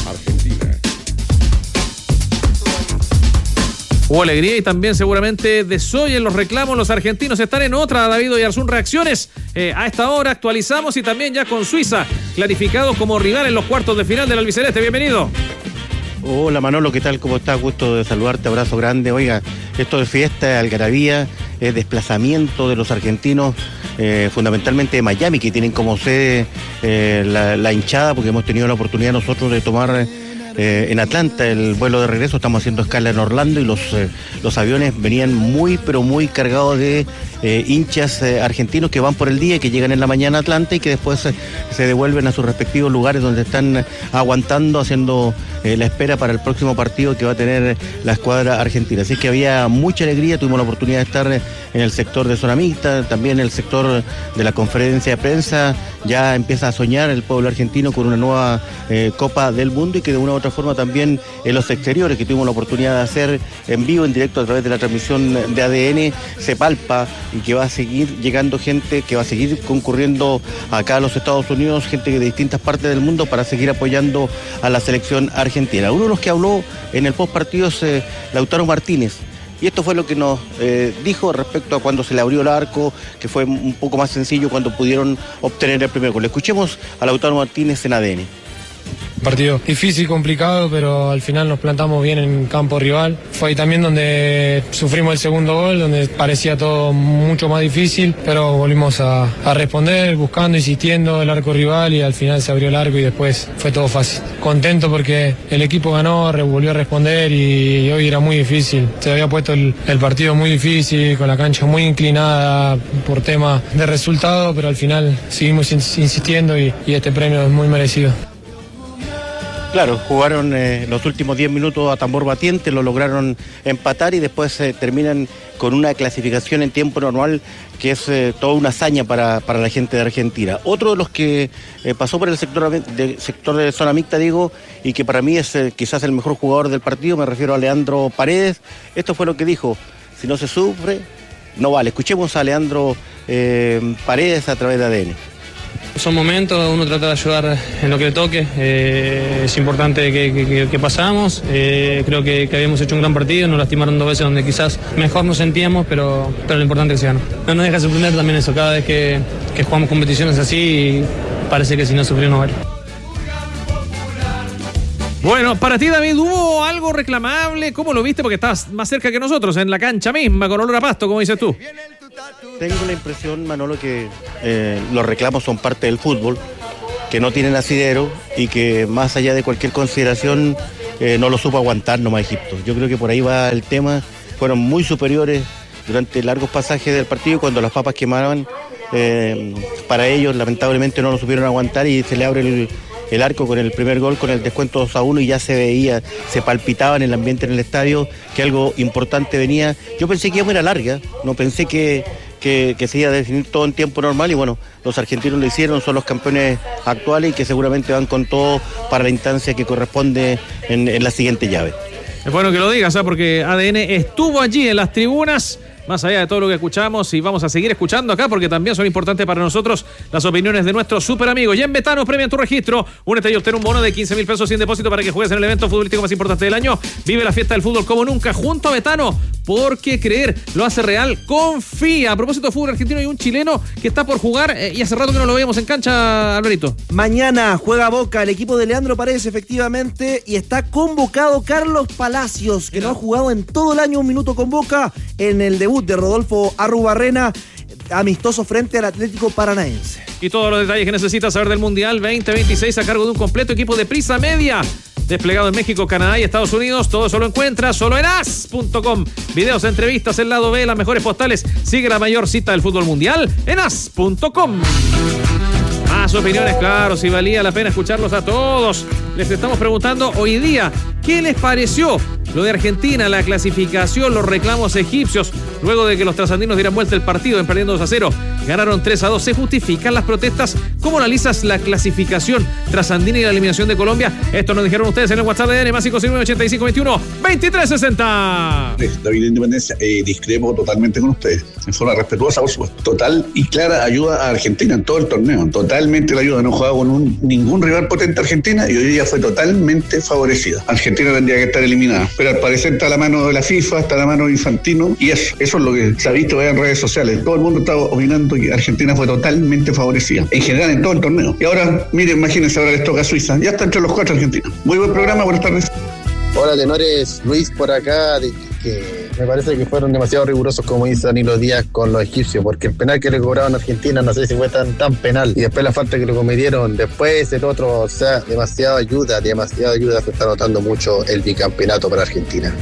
Hubo alegría y también seguramente desoyen los reclamos. Los argentinos están en otra. David Oyarzún, reacciones eh, a esta hora. Actualizamos y también ya con Suiza clarificado como rival en los cuartos de final del albiceleste. Bienvenido. Hola Manolo, ¿qué tal? ¿Cómo estás? Gusto de saludarte, abrazo grande. Oiga, esto de fiesta, algarabía, es desplazamiento de los argentinos, eh, fundamentalmente de Miami, que tienen como sede eh, la, la hinchada, porque hemos tenido la oportunidad nosotros de tomar... Eh, en Atlanta el vuelo de regreso, estamos haciendo escala en Orlando y los, eh, los aviones venían muy pero muy cargados de eh, hinchas eh, argentinos que van por el día y que llegan en la mañana a Atlanta y que después eh, se devuelven a sus respectivos lugares donde están aguantando, haciendo eh, la espera para el próximo partido que va a tener la escuadra argentina. Así que había mucha alegría, tuvimos la oportunidad de estar en el sector de zona mixta, también en el sector de la conferencia de prensa. Ya empieza a soñar el pueblo argentino con una nueva eh, Copa del Mundo y que de una u otra forma también en los exteriores que tuvimos la oportunidad de hacer en vivo, en directo a través de la transmisión de A D N, se palpa y que va a seguir llegando gente, que va a seguir concurriendo acá a los Estados Unidos, gente de distintas partes del mundo para seguir apoyando a la selección argentina. Uno de los que habló en el post partido es eh, Lautaro Martínez. Y esto fue lo que nos eh, dijo respecto a cuando se le abrió el arco, que fue un poco más sencillo cuando pudieron obtener el primer gol. Escuchemos a Lautaro Martínez en A D N. Partido difícil, complicado, pero al final nos plantamos bien en campo rival. Fue ahí también donde sufrimos el segundo gol, donde parecía todo mucho más difícil, pero volvimos a, a responder, buscando, insistiendo el arco rival y al final se abrió el arco y después fue todo fácil. Contento porque el equipo ganó, volvió a responder y, y hoy era muy difícil. Se había puesto el, el partido muy difícil, con la cancha muy inclinada por tema de resultado, pero al final seguimos insistiendo y, y este premio es muy merecido. Claro, jugaron eh, los últimos diez minutos a tambor batiente, lo lograron empatar y después eh, terminan con una clasificación en tiempo normal que es eh, toda una hazaña para, para la gente de Argentina. Otro de los que eh, pasó por el sector de, sector de zona mixta, digo, y que para mí es eh, quizás el mejor jugador del partido, me refiero a Leandro Paredes. Esto fue lo que dijo: si no se sufre, no vale. Escuchemos a Leandro eh, Paredes a través de A D N. Son momentos, uno trata de ayudar en lo que le toque, eh, es importante que, que, que pasamos, eh, creo que, que habíamos hecho un gran partido, nos lastimaron dos veces donde quizás mejor nos sentíamos, pero, pero lo importante es que se ganó. No nos deja sorprender también eso, cada vez que, que jugamos competiciones así, parece que si no sufrimos no vale. Bueno, para ti, David, ¿hubo algo reclamable? ¿Cómo lo viste? Porque estabas más cerca que nosotros, en la cancha misma, con olor a pasto, como dices tú. Tengo la impresión, Manolo, que eh, los reclamos son parte del fútbol, que no tienen asidero y que más allá de cualquier consideración eh, no lo supo aguantar nomás Egipto. Yo creo que por ahí va el tema. Fueron muy superiores durante largos pasajes del partido, cuando las papas quemaban, eh, para ellos lamentablemente no lo supieron aguantar y se le abre el, el arco con el primer gol, con el descuento dos a uno, y ya se veía, se palpitaba en el ambiente en el estadio que algo importante venía. Yo pensé que iba a ir a larga, no pensé que Que, que se iba a definir todo en tiempo normal, y bueno, los argentinos lo hicieron, son los campeones actuales y que seguramente van con todo para la instancia que corresponde en, en la siguiente llave. Es bueno que lo digas, ¿eh? Porque A D N estuvo allí en las tribunas, más allá de todo lo que escuchamos, y vamos a seguir escuchando acá porque también son importantes para nosotros las opiniones de nuestros super amigos. Y en Betano premia tu registro, únete y obtén un bono de quince mil pesos sin depósito para que juegues en el evento futbolístico más importante del año. Vive la fiesta del fútbol como nunca junto a Betano, porque creer lo hace real. Confía. A propósito de fútbol argentino, hay un chileno que está por jugar eh, y hace rato que no lo veíamos en cancha, Alvarito. Mañana juega Boca, el equipo de Leandro Paredes, efectivamente, y está convocado Carlos Palacios, que Mira. no ha jugado en todo el año un minuto con Boca en el debut de Rodolfo Arrubarrena, amistoso frente al Atlético Paranaense. Y todos los detalles que necesitas saber del Mundial veinte veintiséis a cargo de un completo equipo de Prisa Media, desplegado en México, Canadá y Estados Unidos. Todo eso lo encuentras solo en as punto com. Videos, entrevistas, el lado B, las mejores postales. Sigue la mayor cita del fútbol mundial en as punto com. Más opiniones, claro, si valía la pena escucharlos a todos. Les estamos preguntando hoy día, ¿qué les pareció lo de Argentina, la clasificación, los reclamos egipcios, luego de que los trasandinos dieran vuelta el partido, en perdiendo dos a cero? Ganaron tres a dos. ¿Se justifican las protestas? ¿Cómo analizas la clasificación trasandina y la eliminación de Colombia? Esto nos dijeron ustedes en el WhatsApp de A D N, más cinco cinco nueve, ochenta y cinco veintiuno, veintitrés sesenta. David Independencia, eh, discrepo totalmente con ustedes, en forma respetuosa, por supuesto. Total y clara ayuda a Argentina en todo el torneo. Totalmente la ayuda. No jugaba con un, ningún rival potente Argentina y hoy día fue totalmente favorecida. Argentina tendría que estar eliminada. Pero al parecer está a la mano de la FIFA, está a la mano de Infantino, y eso, eso es lo que se ha visto en redes sociales. Todo el mundo está opinando que Argentina fue totalmente favorecida, en general en todo el torneo. Y ahora, miren, imagínense, ahora les toca a Suiza. Ya está entre los cuatro Argentina. Muy buen programa, buenas tardes. Hola, tenores, Luis por acá, de, que me parece que fueron demasiado rigurosos, como dice Danilo Díaz, con los egipcios, porque el penal que le cobraron a Argentina no sé si fue tan, tan penal, y después la falta que le cometieron, después el otro, o sea, demasiada ayuda, demasiada ayuda, se está notando mucho el bicampeonato para Argentina.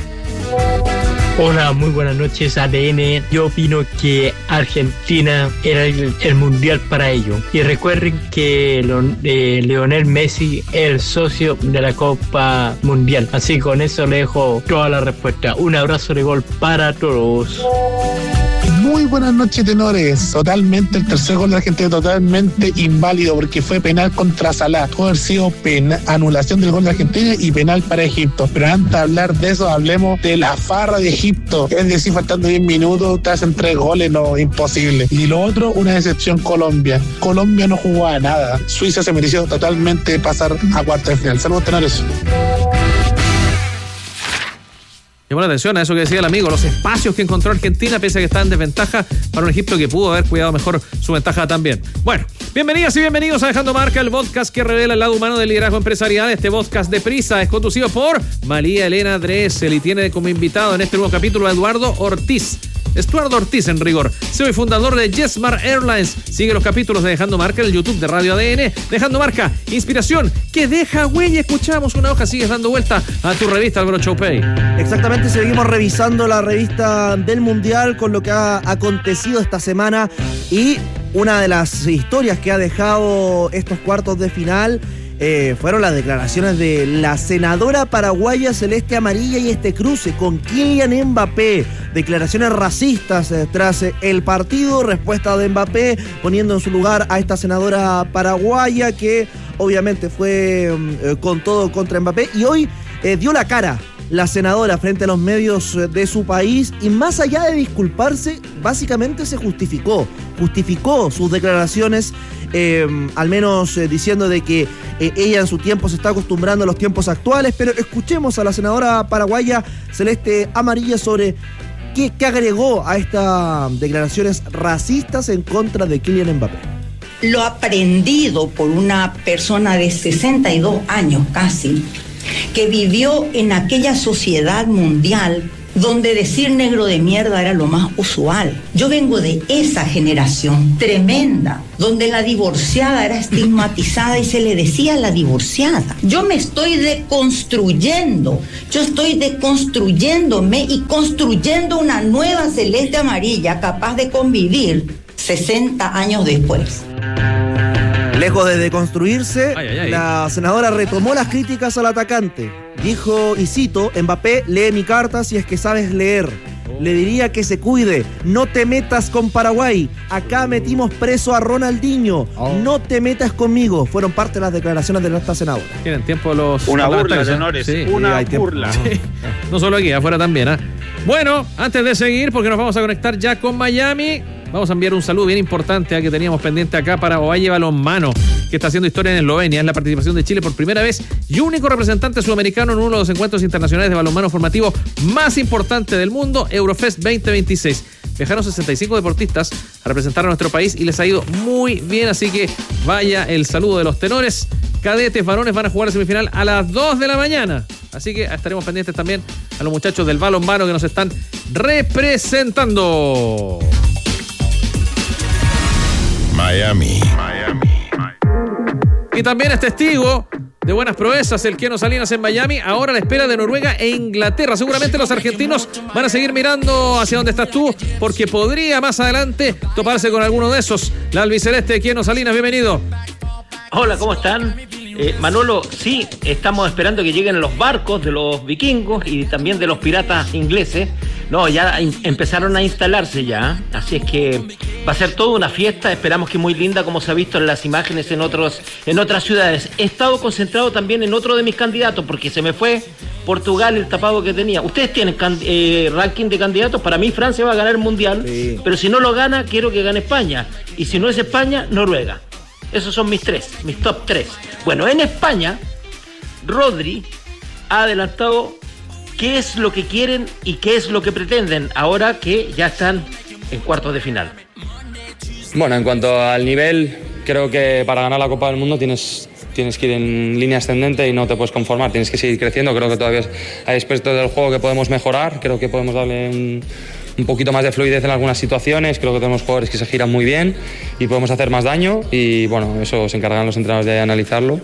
Hola, muy buenas noches, A D N. Yo opino que Argentina era el, el mundial para ellos. Y recuerden que lo, eh, Lionel Messi es el socio de la Copa Mundial. Así que con eso le dejo toda la respuesta. Un abrazo de gol para todos. Muy buenas noches, tenores. Totalmente, el tercer gol de Argentina totalmente inválido porque fue penal contra Salah. Puede haber sido pena, anulación del gol de Argentina y penal para Egipto. Pero antes de hablar de eso, hablemos de la farra de Egipto. Es decir, faltando diez minutos, te hacen tres goles, no, imposible. Y lo otro, una decepción, Colombia. Colombia no jugó a nada. Suiza se mereció totalmente pasar a cuartos de final. Saludos, tenores. Llamó la atención a eso que decía el amigo, los espacios que encontró Argentina, pese a que está en desventaja, para un Egipto que pudo haber cuidado mejor su ventaja también. Bueno, bienvenidas y bienvenidos a Dejando Marca, el podcast que revela el lado humano del liderazgo empresarial. Este podcast de Prisa es conducido por María Elena Dressel y tiene como invitado en este nuevo capítulo a Eduardo Ortiz. Estuardo Ortiz, en rigor, C E O y fundador de JetSmart Airlines. Sigue los capítulos de Dejando Marca en el YouTube de Radio A D N. Dejando Marca, inspiración que deja huella. Escuchamos una hoja, sigues dando vuelta a tu revista, Álvaro Choupey. Exactamente, seguimos revisando la revista del Mundial con lo que ha acontecido esta semana, y una de las historias que ha dejado estos cuartos de final eh, fueron las declaraciones de la senadora paraguaya Celeste Amarilla y este cruce con Kylian Mbappé. Declaraciones racistas eh, tras eh, el partido, respuesta de Mbappé poniendo en su lugar a esta senadora paraguaya que obviamente fue eh, con todo contra Mbappé y hoy eh, dio la cara la senadora frente a los medios de su país y más allá de disculparse, básicamente se justificó, justificó sus declaraciones, eh, al menos eh, diciendo de que eh, ella en su tiempo se está acostumbrando a los tiempos actuales, pero escuchemos a la senadora paraguaya Celeste Amarilla sobre qué, qué agregó a estas declaraciones racistas en contra de Kylian Mbappé. Lo aprendido por una persona de sesenta y dos años casi, que vivió en aquella sociedad mundial donde decir negro de mierda era lo más usual. Yo vengo de esa generación tremenda, donde la divorciada era estigmatizada y se le decía la divorciada. Yo me estoy deconstruyendo, yo estoy deconstruyéndome y construyendo una nueva Celeste Amarilla capaz de convivir sesenta años después. Lejos de deconstruirse, ay, ay, ay. la senadora retomó las críticas al atacante. Dijo, y cito, Mbappé, lee mi carta si es que sabes leer. Oh. Le diría que se cuide. No te metas con Paraguay. Acá metimos preso a Ronaldinho. Oh. No te metas conmigo. Fueron parte de las declaraciones de esta senadora. Tienen tiempo los... Una burla, ataques, ¿eh? señores. Sí. Una Sí, burla. Sí. No solo aquí, afuera también, ¿eh? Bueno, antes de seguir, porque nos vamos a conectar ya con Miami, vamos a enviar un saludo bien importante ¿eh? que teníamos pendiente acá para Ovalle Balonmano, que está haciendo historia en Eslovenia. Es la participación de Chile por primera vez y único representante sudamericano en uno de los encuentros internacionales de balonmano formativo más importante del mundo, Eurofest veinte veintiséis. Viajaron sesenta y cinco deportistas a representar a nuestro país y les ha ido muy bien, así que vaya el saludo de los tenores. Cadetes varones van a jugar la semifinal a las dos de la mañana. Así que estaremos pendientes también a los muchachos del balonmano que nos están representando. Miami. Y también es testigo de buenas proezas el Keno Salinas en Miami, ahora a la espera de Noruega e Inglaterra. Seguramente los argentinos van a seguir mirando hacia donde estás tú, porque podría más adelante toparse con alguno de esos. La albiceleste de Keno Salinas, bienvenido. Hola, ¿cómo están? Eh, Manolo, sí, estamos esperando que lleguen los barcos de los vikingos y también de los piratas ingleses. No, ya in- empezaron a instalarse ya, así es que va a ser toda una fiesta, esperamos que muy linda, como se ha visto en las imágenes en otros en otras ciudades. He estado concentrado también en otro de mis candidatos, porque se me fue Portugal el tapado que tenía. Ustedes tienen can- eh, ranking de candidatos, para mí Francia va a ganar el Mundial, sí. Pero si no lo gana, quiero que gane España, y si no es España, Noruega. Esos son mis tres, mis top tres. Bueno, en España, Rodri ha adelantado qué es lo que quieren y qué es lo que pretenden ahora que ya están en cuartos de final. Bueno, en cuanto al nivel, creo que para ganar la Copa del Mundo tienes, tienes que ir en línea ascendente y no te puedes conformar, tienes que seguir creciendo. Creo que todavía hay aspectos del juego que podemos mejorar, creo que podemos darle un, un poquito más de fluidez en algunas situaciones, creo que tenemos jugadores que se giran muy bien y podemos hacer más daño y bueno, eso se encargan los entrenadores de analizarlo.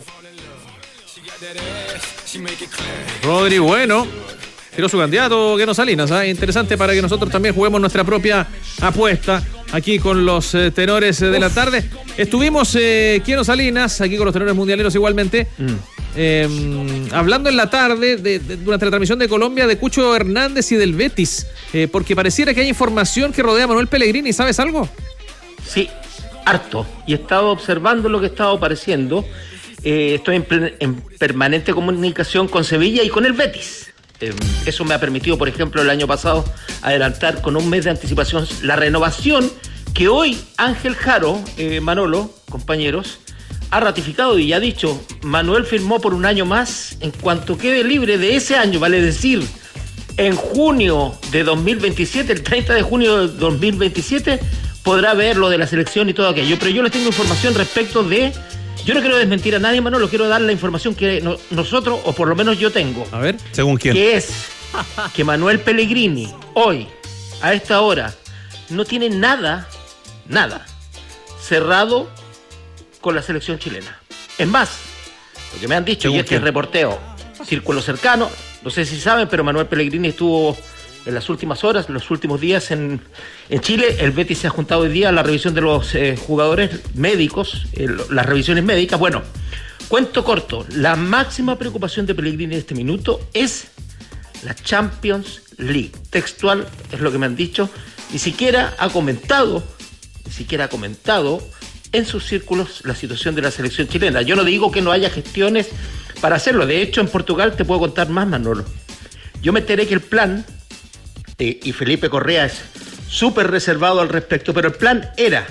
Rodri, bueno, tiró su candidato Keno Salinas, ¿eh? Interesante para que nosotros también juguemos nuestra propia apuesta aquí con los eh, tenores eh, de la tarde. Estuvimos eh, Keno Salinas, aquí con los tenores mundialeros igualmente, mm. eh, hablando en la tarde, de, de, durante la transmisión de Colombia, de Cucho Hernández y del Betis, eh, porque pareciera que hay información que rodea a Manuel Pellegrini. ¿Sabes algo? Sí, harto. Y he estado observando lo que ha estado apareciendo. Eh, estoy en, plen- en permanente comunicación con Sevilla y con el Betis. Eh, eso me ha permitido, por ejemplo, el año pasado adelantar con un mes de anticipación la renovación que hoy Ángel Jaro, eh, Manolo, compañeros, ha ratificado y ha dicho, Manuel firmó por un año más en cuanto quede libre de ese año, vale decir, en junio de dos mil veintisiete, el treinta de junio de dos mil veintisiete, podrá ver lo de la selección y todo aquello. Pero yo les tengo información respecto de... Yo no quiero desmentir a nadie, Manolo, quiero dar la información que no, nosotros, o por lo menos yo tengo. A ver, ¿según quién? Que es que Manuel Pellegrini, hoy, a esta hora, no tiene nada, nada, cerrado con la selección chilena. Es más, lo que me han dicho, y este reporteo, círculo cercano, no sé si saben, pero Manuel Pellegrini estuvo en las últimas horas, los últimos días en, en Chile. El Betis se ha juntado hoy día a la revisión de los eh, jugadores médicos, eh, las revisiones médicas. Bueno, cuento corto, la máxima preocupación de Pellegrini en este minuto es la Champions League. Textual es lo que me han dicho. Ni siquiera ha comentado, ni siquiera ha comentado en sus círculos la situación de la selección chilena. Yo no digo que no haya gestiones para hacerlo. De hecho, en Portugal te puedo contar más, Manolo. Yo me enteré que el plan, eh, y Felipe Correa es súper reservado al respecto, pero el plan era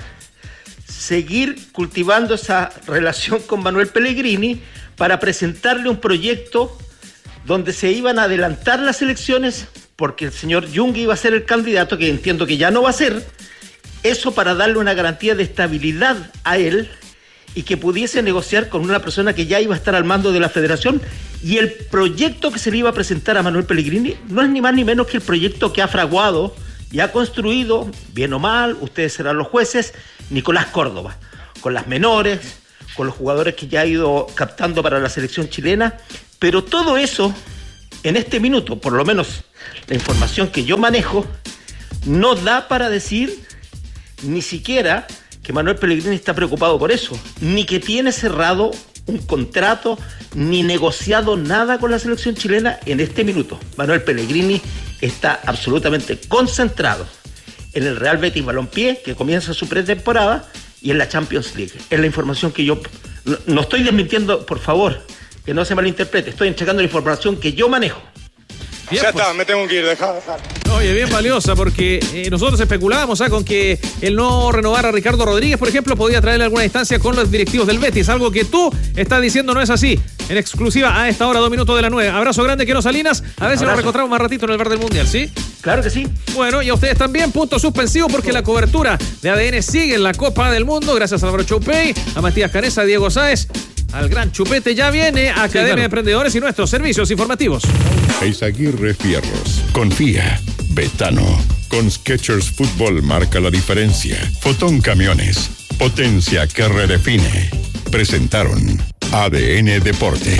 seguir cultivando esa relación con Manuel Pellegrini para presentarle un proyecto donde se iban a adelantar las elecciones porque el señor Jung iba a ser el candidato, que entiendo que ya no va a ser, eso para darle una garantía de estabilidad a él y que pudiese negociar con una persona que ya iba a estar al mando de la federación. Y el proyecto que se le iba a presentar a Manuel Pellegrini no es ni más ni menos que el proyecto que ha fraguado y ha construido, bien o mal, ustedes serán los jueces, Nicolás Córdoba, con las menores, con los jugadores que ya ha ido captando para la selección chilena. Pero todo eso, en este minuto, por lo menos la información que yo manejo, no da para decir ni siquiera que Manuel Pellegrini está preocupado por eso, ni que tiene cerrado un contrato, ni negociado nada con la selección chilena en este minuto. Manuel Pellegrini está absolutamente concentrado en el Real Betis Balompié, que comienza su pretemporada, y en la Champions League. Es la información que yo... No, no estoy desmintiendo, por favor, que no se malinterprete, estoy entregando la información que yo manejo. Bien, ya pues. Está, me tengo que ir, dejar, dejar. Oye, bien valiosa, porque eh, nosotros especulábamos ¿ah? con que el no renovar a Ricardo Rodríguez, por ejemplo, podía traerle alguna distancia con los directivos del Betis, algo que tú estás diciendo no es así. En exclusiva a esta hora, dos minutos de la nueve. Abrazo grande, que no Salinas. A ver si nos reencontramos más ratito en el Bar del Mundial, ¿sí? Claro que sí. Bueno, y a ustedes también, punto suspensivo, porque la cobertura de A D N sigue en la Copa del Mundo. Gracias a Álvaro Choupey, a Matías Canesa, a Diego Sáez, al gran Chupete. Ya viene Academia sí, claro. de Emprendedores y nuestros servicios informativos. Eizaguirre Fierros. Confía. Betano. Con Skechers Fútbol marca la diferencia. Fotón Camiones. Potencia que redefine. Presentaron A D N Deportes.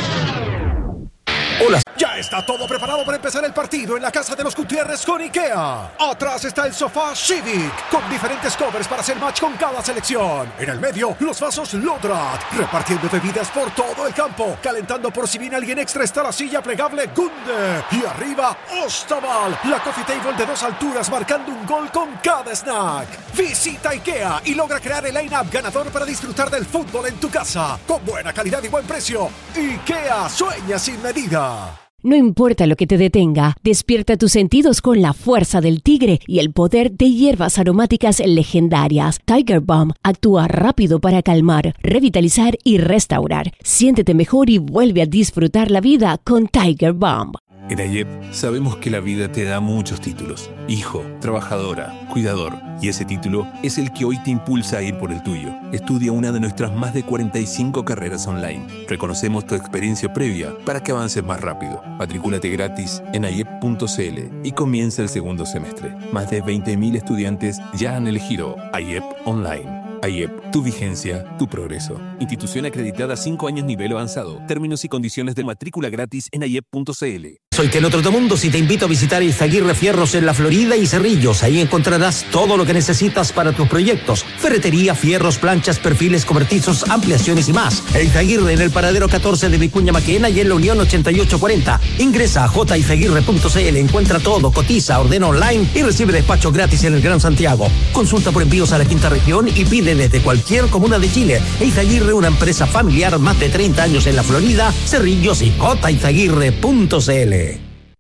Hola. Ya está todo preparado para empezar el partido en la casa de los Gutiérrez con IKEA. Atrás está el sofá Civic, con diferentes covers para hacer match con cada selección. En el medio, los vasos Lodrat, repartiendo bebidas por todo el campo. Calentando por si viene alguien extra está la silla plegable Gunde. Y arriba, Ostaval, la coffee table de dos alturas marcando un gol con cada snack. Visita IKEA y logra crear el line-up ganador para disfrutar del fútbol en tu casa. Con buena calidad y buen precio. IKEA, sueña sin medida. No importa lo que te detenga, despierta tus sentidos con la fuerza del tigre y el poder de hierbas aromáticas legendarias. Tiger Balm actúa rápido para calmar, revitalizar y restaurar. Siéntete mejor y vuelve a disfrutar la vida con Tiger Balm. En AYEP sabemos que la vida te da muchos títulos. Hijo, trabajadora, cuidador. Y ese título es el que hoy te impulsa a ir por el tuyo. Estudia una de nuestras más de cuarenta y cinco carreras online. Reconocemos tu experiencia previa para que avances más rápido. Matricúlate gratis en ayep punto c l y comienza el segundo semestre. Más de veinte mil estudiantes ya han elegido AYEP Online. AYEP, tu vigencia, tu progreso. Institución acreditada cinco años nivel avanzado. Términos y condiciones de matrícula gratis en ayep punto c l. Soy Teno Trotamundos y te invito a visitar Eizaguirre Fierros en La Florida y Cerrillos. Ahí encontrarás todo lo que necesitas para tus proyectos. Ferretería, fierros, planchas, perfiles cobertizos, ampliaciones y más. Eizaguirre en el paradero catorce de Vicuña Maquena y en la Unión ochenta y ocho cuarenta. Ingresa a j eizaguirre punto c l, encuentra todo, cotiza, ordena online y recibe despacho gratis en el Gran Santiago. Consulta por envíos a la quinta región y pide desde cualquier comuna de Chile. Eizaguirre, una empresa familiar, más de treinta años en la Florida, Cerrillos y j eizaguirre punto c l.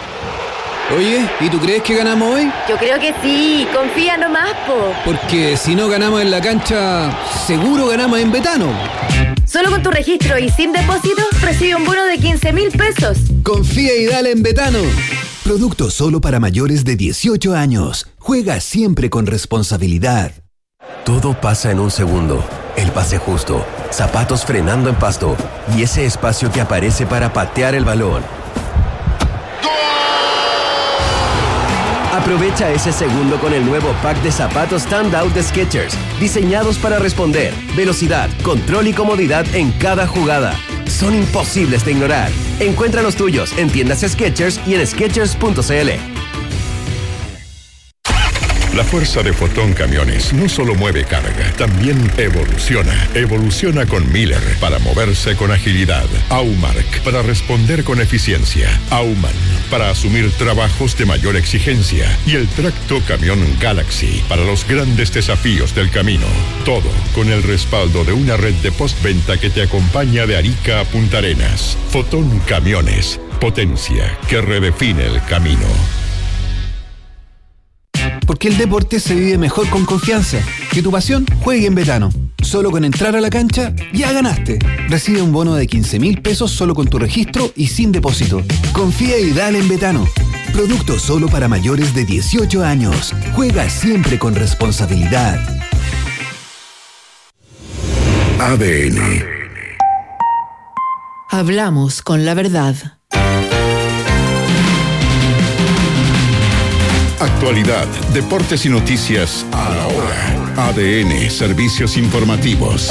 Oye, ¿y tú crees que ganamos hoy? Yo creo que sí, confía nomás, po. Porque si no ganamos en la cancha, seguro ganamos en Betano. Solo con tu registro y sin depósito, recibe un bono de quince mil pesos. Confía y dale en Betano. Producto solo para mayores de dieciocho años. Juega siempre con responsabilidad. Todo pasa en un segundo. El pase justo, zapatos frenando en pasto y ese espacio que aparece para patear el balón. Aprovecha ese segundo con el nuevo pack de zapatos Standout de Skechers, diseñados para responder, velocidad, control y comodidad en cada jugada. Son imposibles de ignorar. Encuentra los tuyos en tiendas Skechers y en skechers punto c l. La fuerza de Fotón Camiones no solo mueve carga, también evoluciona. Evoluciona con Miller para moverse con agilidad. Aumark para responder con eficiencia. Auman para asumir trabajos de mayor exigencia. Y el tracto camión Galaxy para los grandes desafíos del camino. Todo con el respaldo de una red de postventa que te acompaña de Arica a Punta Arenas. Fotón Camiones. Potencia que redefine el camino. Porque el deporte se vive mejor con confianza. Que tu pasión juegue en Betano. Solo con entrar a la cancha, ya ganaste. Recibe un bono de quince mil pesos solo con tu registro y sin depósito. Confía y dale en Betano. Producto solo para mayores de dieciocho años. Juega siempre con responsabilidad. A D N. Hablamos con la verdad. Actualidad, deportes y noticias a la hora. A D N, servicios informativos.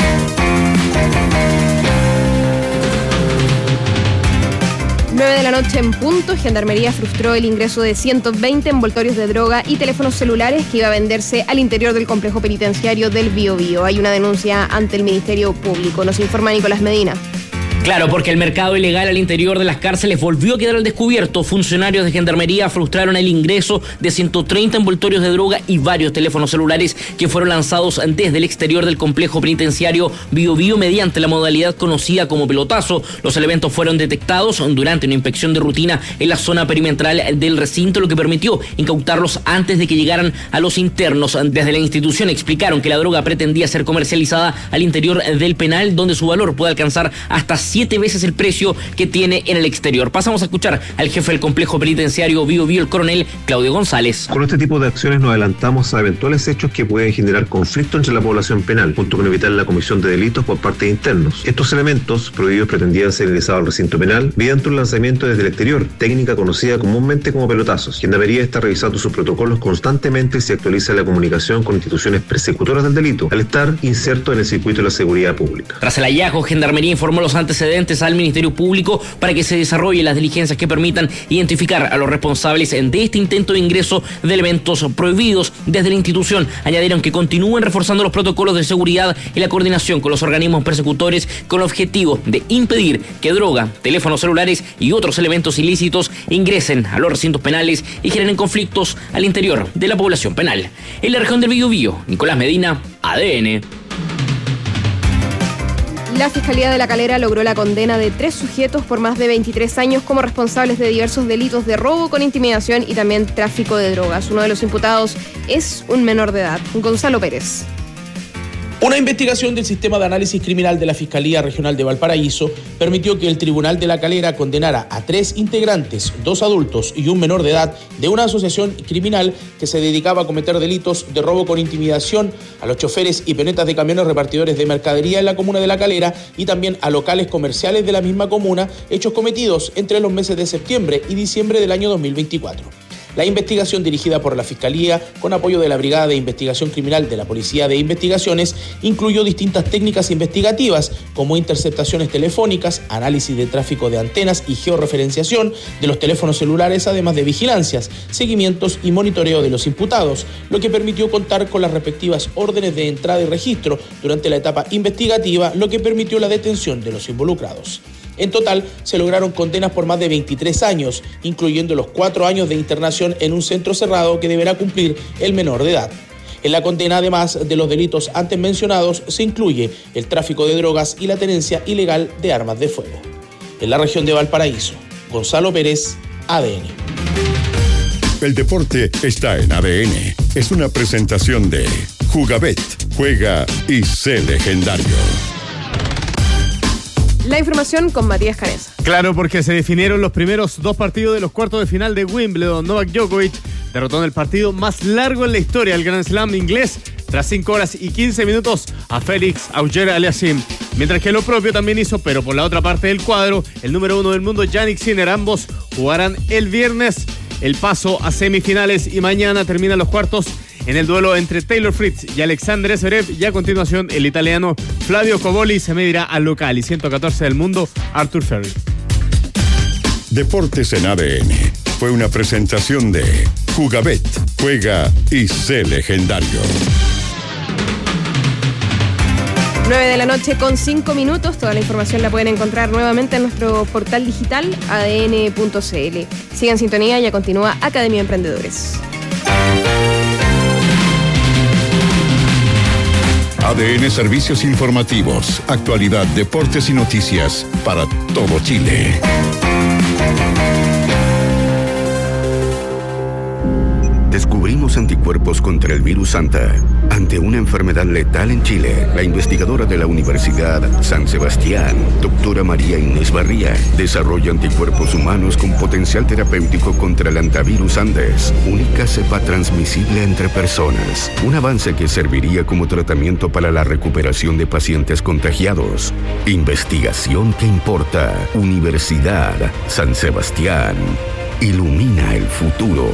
nueve de la noche en punto, Gendarmería frustró el ingreso de ciento veinte envoltorios de droga y teléfonos celulares que iba a venderse al interior del complejo penitenciario del Biobío. Hay una denuncia ante el Ministerio Público. Nos informa Nicolás Medina. Claro, porque el mercado ilegal al interior de las cárceles volvió a quedar al descubierto. Funcionarios de Gendarmería frustraron el ingreso de ciento treinta envoltorios de droga y varios teléfonos celulares que fueron lanzados desde el exterior del complejo penitenciario Biobío mediante la modalidad conocida como pelotazo. Los elementos fueron detectados durante una inspección de rutina en la zona perimetral del recinto, lo que permitió incautarlos antes de que llegaran a los internos. Desde la institución explicaron que la droga pretendía ser comercializada al interior del penal, donde su valor puede alcanzar hasta siete veces el precio que tiene en el exterior. Pasamos a escuchar al jefe del complejo penitenciario Biobío, el coronel Claudio González. Con este tipo de acciones nos adelantamos a eventuales hechos que pueden generar conflicto entre la población penal, junto con evitar la comisión de delitos por parte de internos. Estos elementos prohibidos pretendían ser ingresados al recinto penal mediante un lanzamiento desde el exterior, técnica conocida comúnmente como pelotazos. Gendarmería está revisando sus protocolos constantemente y se actualiza la comunicación con instituciones persecutoras del delito, al estar inserto en el circuito de la seguridad pública. Tras el hallazgo, Gendarmería informó los antecedentes al Ministerio Público para que se desarrollen las diligencias que permitan identificar a los responsables de este intento de ingreso de elementos prohibidos. Desde la institución añadieron que continúen reforzando los protocolos de seguridad y la coordinación con los organismos persecutores con el objetivo de impedir que droga, teléfonos celulares y otros elementos ilícitos ingresen a los recintos penales y generen conflictos al interior de la población penal. En la región del Biobío, Nicolás Medina, A D N. La Fiscalía de La Calera logró la condena de tres sujetos por más de veintitrés años como responsables de diversos delitos de robo con intimidación y también tráfico de drogas. Uno de los imputados es un menor de edad, Gonzalo Pérez. Una investigación del Sistema de Análisis Criminal de la Fiscalía Regional de Valparaíso permitió que el Tribunal de La Calera condenara a tres integrantes, dos adultos y un menor de edad, de una asociación criminal que se dedicaba a cometer delitos de robo con intimidación a los choferes y peonetas de camiones repartidores de mercadería en la comuna de La Calera y también a locales comerciales de la misma comuna, hechos cometidos entre los meses de septiembre y diciembre del año dos mil veinticuatro. La investigación, dirigida por la Fiscalía con apoyo de la Brigada de Investigación Criminal de la Policía de Investigaciones, incluyó distintas técnicas investigativas como interceptaciones telefónicas, análisis de tráfico de antenas y georreferenciación de los teléfonos celulares, además de vigilancias, seguimientos y monitoreo de los imputados, lo que permitió contar con las respectivas órdenes de entrada y registro durante la etapa investigativa, lo que permitió la detención de los involucrados. En total, se lograron condenas por más de veintitrés años, incluyendo los cuatro años de internación en un centro cerrado que deberá cumplir el menor de edad. En la condena, además de los delitos antes mencionados, se incluye el tráfico de drogas y la tenencia ilegal de armas de fuego. En la región de Valparaíso, Gonzalo Pérez, A D N. El deporte está en A D N. Es una presentación de Jugabet. Juega y sé legendario. La información con Matías Canesa. Claro, porque se definieron los primeros dos partidos de los cuartos de final de Wimbledon. Novak Djokovic derrotó en el partido más largo en la historia del Grand Slam inglés tras cinco horas y quince minutos a Félix Auger-Aliassime. Mientras que lo propio también hizo, pero por la otra parte del cuadro, el número uno del mundo, Jannik Sinner. Ambos jugarán el viernes el paso a semifinales y mañana terminan los cuartos en el duelo entre Taylor Fritz y Alexander Zverev, y a continuación el italiano Flavio Cobolli se medirá al local y ciento catorce del mundo, Arthur Ferry. Deportes en A D N. fue una presentación de Jugabet. Juega y sé legendario. nueve de la noche con cinco minutos. Toda la información la pueden encontrar nuevamente en nuestro portal digital a d n punto c l. Sigan en sintonía, ya continúa Academia de Emprendedores. A D N Servicios Informativos, actualidad, deportes y noticias para todo Chile. Descubrimos anticuerpos contra el virus Santa. Ante una enfermedad letal en Chile, la investigadora de la Universidad San Sebastián, doctora María Inés Barría, desarrolla anticuerpos humanos con potencial terapéutico contra el antivirus Andes, única cepa transmisible entre personas. Un avance que serviría como tratamiento para la recuperación de pacientes contagiados. Investigación que importa. Universidad San Sebastián. Ilumina el futuro.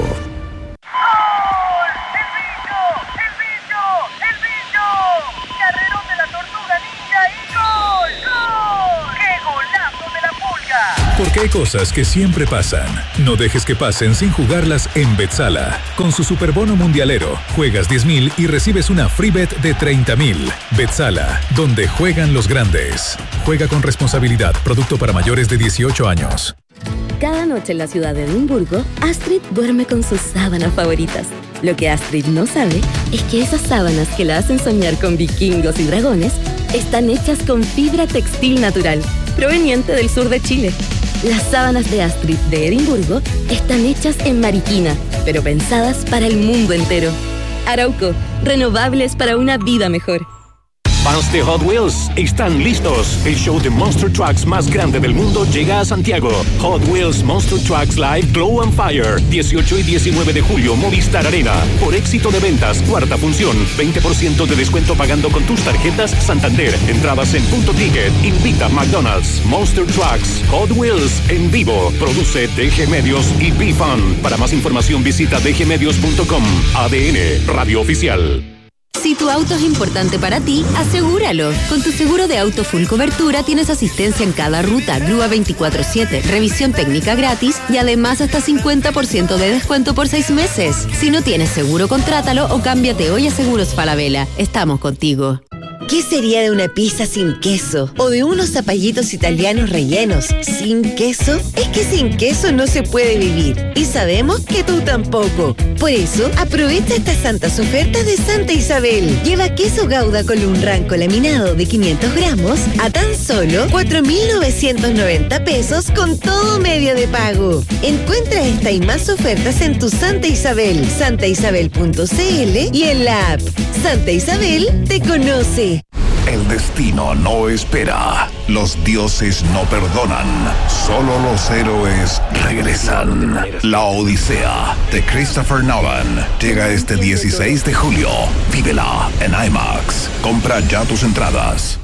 Porque hay cosas que siempre pasan. No dejes que pasen sin jugarlas en Betsala. Con su superbono mundialero, juegas diez mil y recibes una free bet de treinta mil. Betsala, donde juegan los grandes. Juega con responsabilidad. Producto para mayores de dieciocho años. Cada noche en la ciudad de Edimburgo, Astrid duerme con sus sábanas favoritas. Lo que Astrid no sabe es que esas sábanas que la hacen soñar con vikingos y dragones están hechas con fibra textil natural, proveniente del sur de Chile. Las sábanas de Astrid de Edimburgo están hechas en Mariquina, pero pensadas para el mundo entero. Arauco, renovables para una vida mejor. Fans de Hot Wheels están listos. El show de Monster Trucks más grande del mundo llega a Santiago. Hot Wheels Monster Trucks Live Glow and Fire. dieciocho y diecinueve de julio, Movistar Arena. Por éxito de ventas, cuarta función. veinte por ciento de descuento pagando con tus tarjetas Santander. Entradas en Punto Ticket. Invita McDonald's. Monster Trucks Hot Wheels en vivo. Produce D G Medios y B-Fun. Para más información visita d g medios punto com. A D N, Radio Oficial. Si tu auto es importante para ti, asegúralo. Con tu seguro de auto full cobertura tienes asistencia en cada ruta, grúa veinticuatro siete, revisión técnica gratis y además hasta cincuenta por ciento de descuento por seis meses. Si no tienes seguro, contrátalo o cámbiate hoy a Seguros Falabella. Estamos contigo. ¿Qué sería de una pizza sin queso? ¿O de unos zapallitos italianos rellenos sin queso? Es que sin queso no se puede vivir. Y sabemos que tú tampoco. Por eso, aprovecha estas santas ofertas de Santa Isabel. Lleva queso Gouda con un ranco laminado de quinientos gramos a tan solo cuatro mil novecientos noventa pesos con todo medio de pago. Encuentra esta y más ofertas en tu Santa Isabel, santa isabel punto c l y en la app. Santa Isabel te conoce. El destino no espera. Los dioses no perdonan. Solo los héroes regresan. La Odisea de Christopher Nolan llega este dieciséis de julio. Vívela en IMAX. Compra ya tus entradas.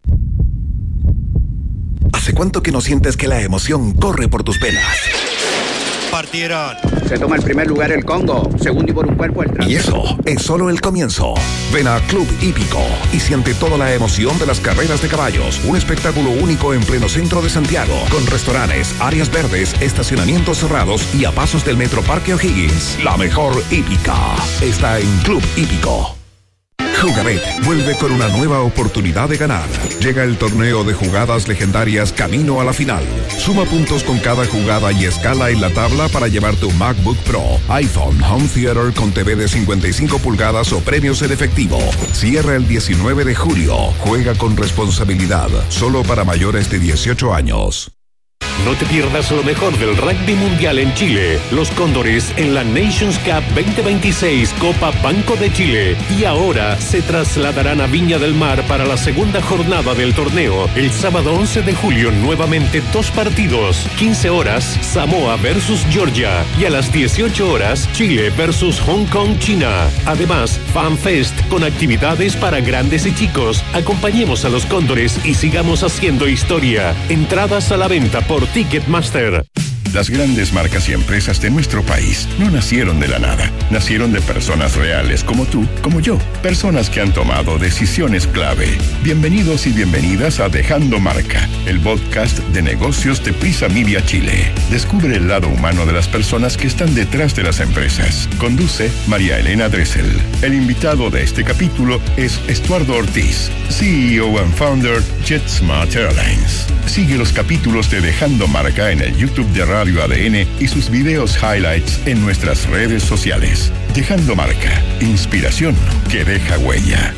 ¿Hace cuánto que no sientes que la emoción corre por tus venas? Partieron. Se toma el primer lugar el Congo, segundo y por un cuerpo el Y eso es solo el comienzo. Ven a Club Hípico y siente toda la emoción de las carreras de caballos. Un espectáculo único en pleno centro de Santiago, con restaurantes, áreas verdes, estacionamientos cerrados y a pasos del Metro Parque O'Higgins. La mejor hípica está en Club Hípico. Jugabet vuelve con una nueva oportunidad de ganar. Llega el torneo de jugadas legendarias camino a la final. Suma puntos con cada jugada y escala en la tabla para llevar tu MacBook Pro, iPhone, Home Theater con T V de cincuenta y cinco pulgadas o premios en efectivo. Cierra el diecinueve de julio. Juega con responsabilidad. Solo para mayores de dieciocho años. No te pierdas lo mejor del rugby mundial en Chile. Los Cóndores en la Nations Cup veinte veintiséis Copa Banco de Chile. Y ahora se trasladarán a Viña del Mar para la segunda jornada del torneo. El sábado once de julio nuevamente dos partidos. quince horas Samoa versus Georgia. Y a las dieciocho horas Chile versus Hong Kong, China. Además, FanFest con actividades para grandes y chicos. Acompañemos a los Cóndores y sigamos haciendo historia. Entradas a la venta por Ticketmaster. Las grandes marcas y empresas de nuestro país no nacieron de la nada. Nacieron de personas reales como tú, como yo. Personas que han tomado decisiones clave. Bienvenidos y bienvenidas a Dejando Marca, el podcast de negocios de Prisa Media Chile. Descubre el lado humano de las personas que están detrás de las empresas. Conduce María Elena Dressel. El invitado de este capítulo es Estuardo Ortiz, C E O and founder JetSmart Airlines. Sigue los capítulos de Dejando Marca en el YouTube de Radio A D N y sus videos highlights en nuestras redes sociales. Dejando Marca, inspiración que deja huella.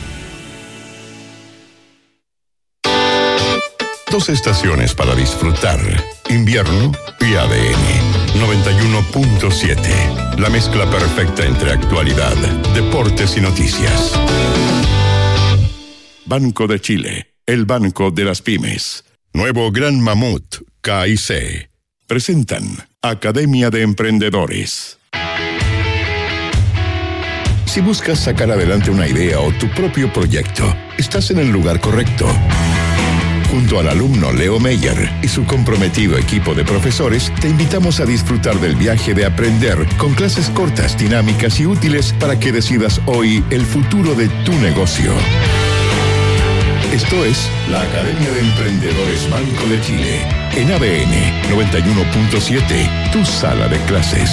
Dos estaciones para disfrutar, invierno y A D N. noventa y uno punto siete, la mezcla perfecta entre actualidad, deportes y noticias. Banco de Chile, el banco de las pymes. Nuevo Gran Mamut, K I C. Presentan Academia de Emprendedores. Si buscas sacar adelante una idea o tu propio proyecto, estás en el lugar correcto. Junto al alumno Leo Meyer y su comprometido equipo de profesores, te invitamos a disfrutar del viaje de aprender con clases cortas, dinámicas y útiles para que decidas hoy el futuro de tu negocio. Esto es la Academia de Emprendedores Banco de Chile, en A D N noventa y uno punto siete, tu sala de clases.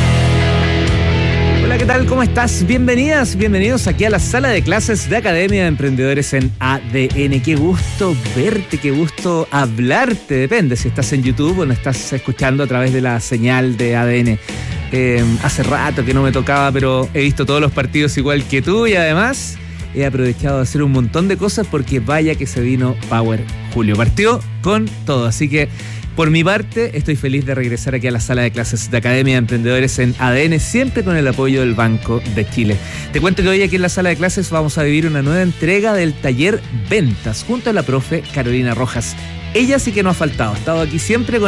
Hola, ¿qué tal? ¿Cómo estás? Bienvenidas, bienvenidos aquí a la sala de clases de Academia de Emprendedores en A D N. Qué gusto verte, qué gusto hablarte. Depende si estás en YouTube o no estás escuchando a través de la señal de A D N. Eh, hace rato que no me tocaba, pero he visto todos los partidos igual que tú y además he aprovechado de hacer un montón de cosas porque vaya que se vino Power Julio. Partió con todo, así que por mi parte estoy feliz de regresar aquí a la sala de clases de Academia de Emprendedores en A D N, siempre con el apoyo del Banco de Chile. Te cuento que hoy aquí en la sala de clases vamos a vivir una nueva entrega del taller Ventas junto a la profe Carolina Rojas. Ella sí que no ha faltado, ha estado aquí siempre con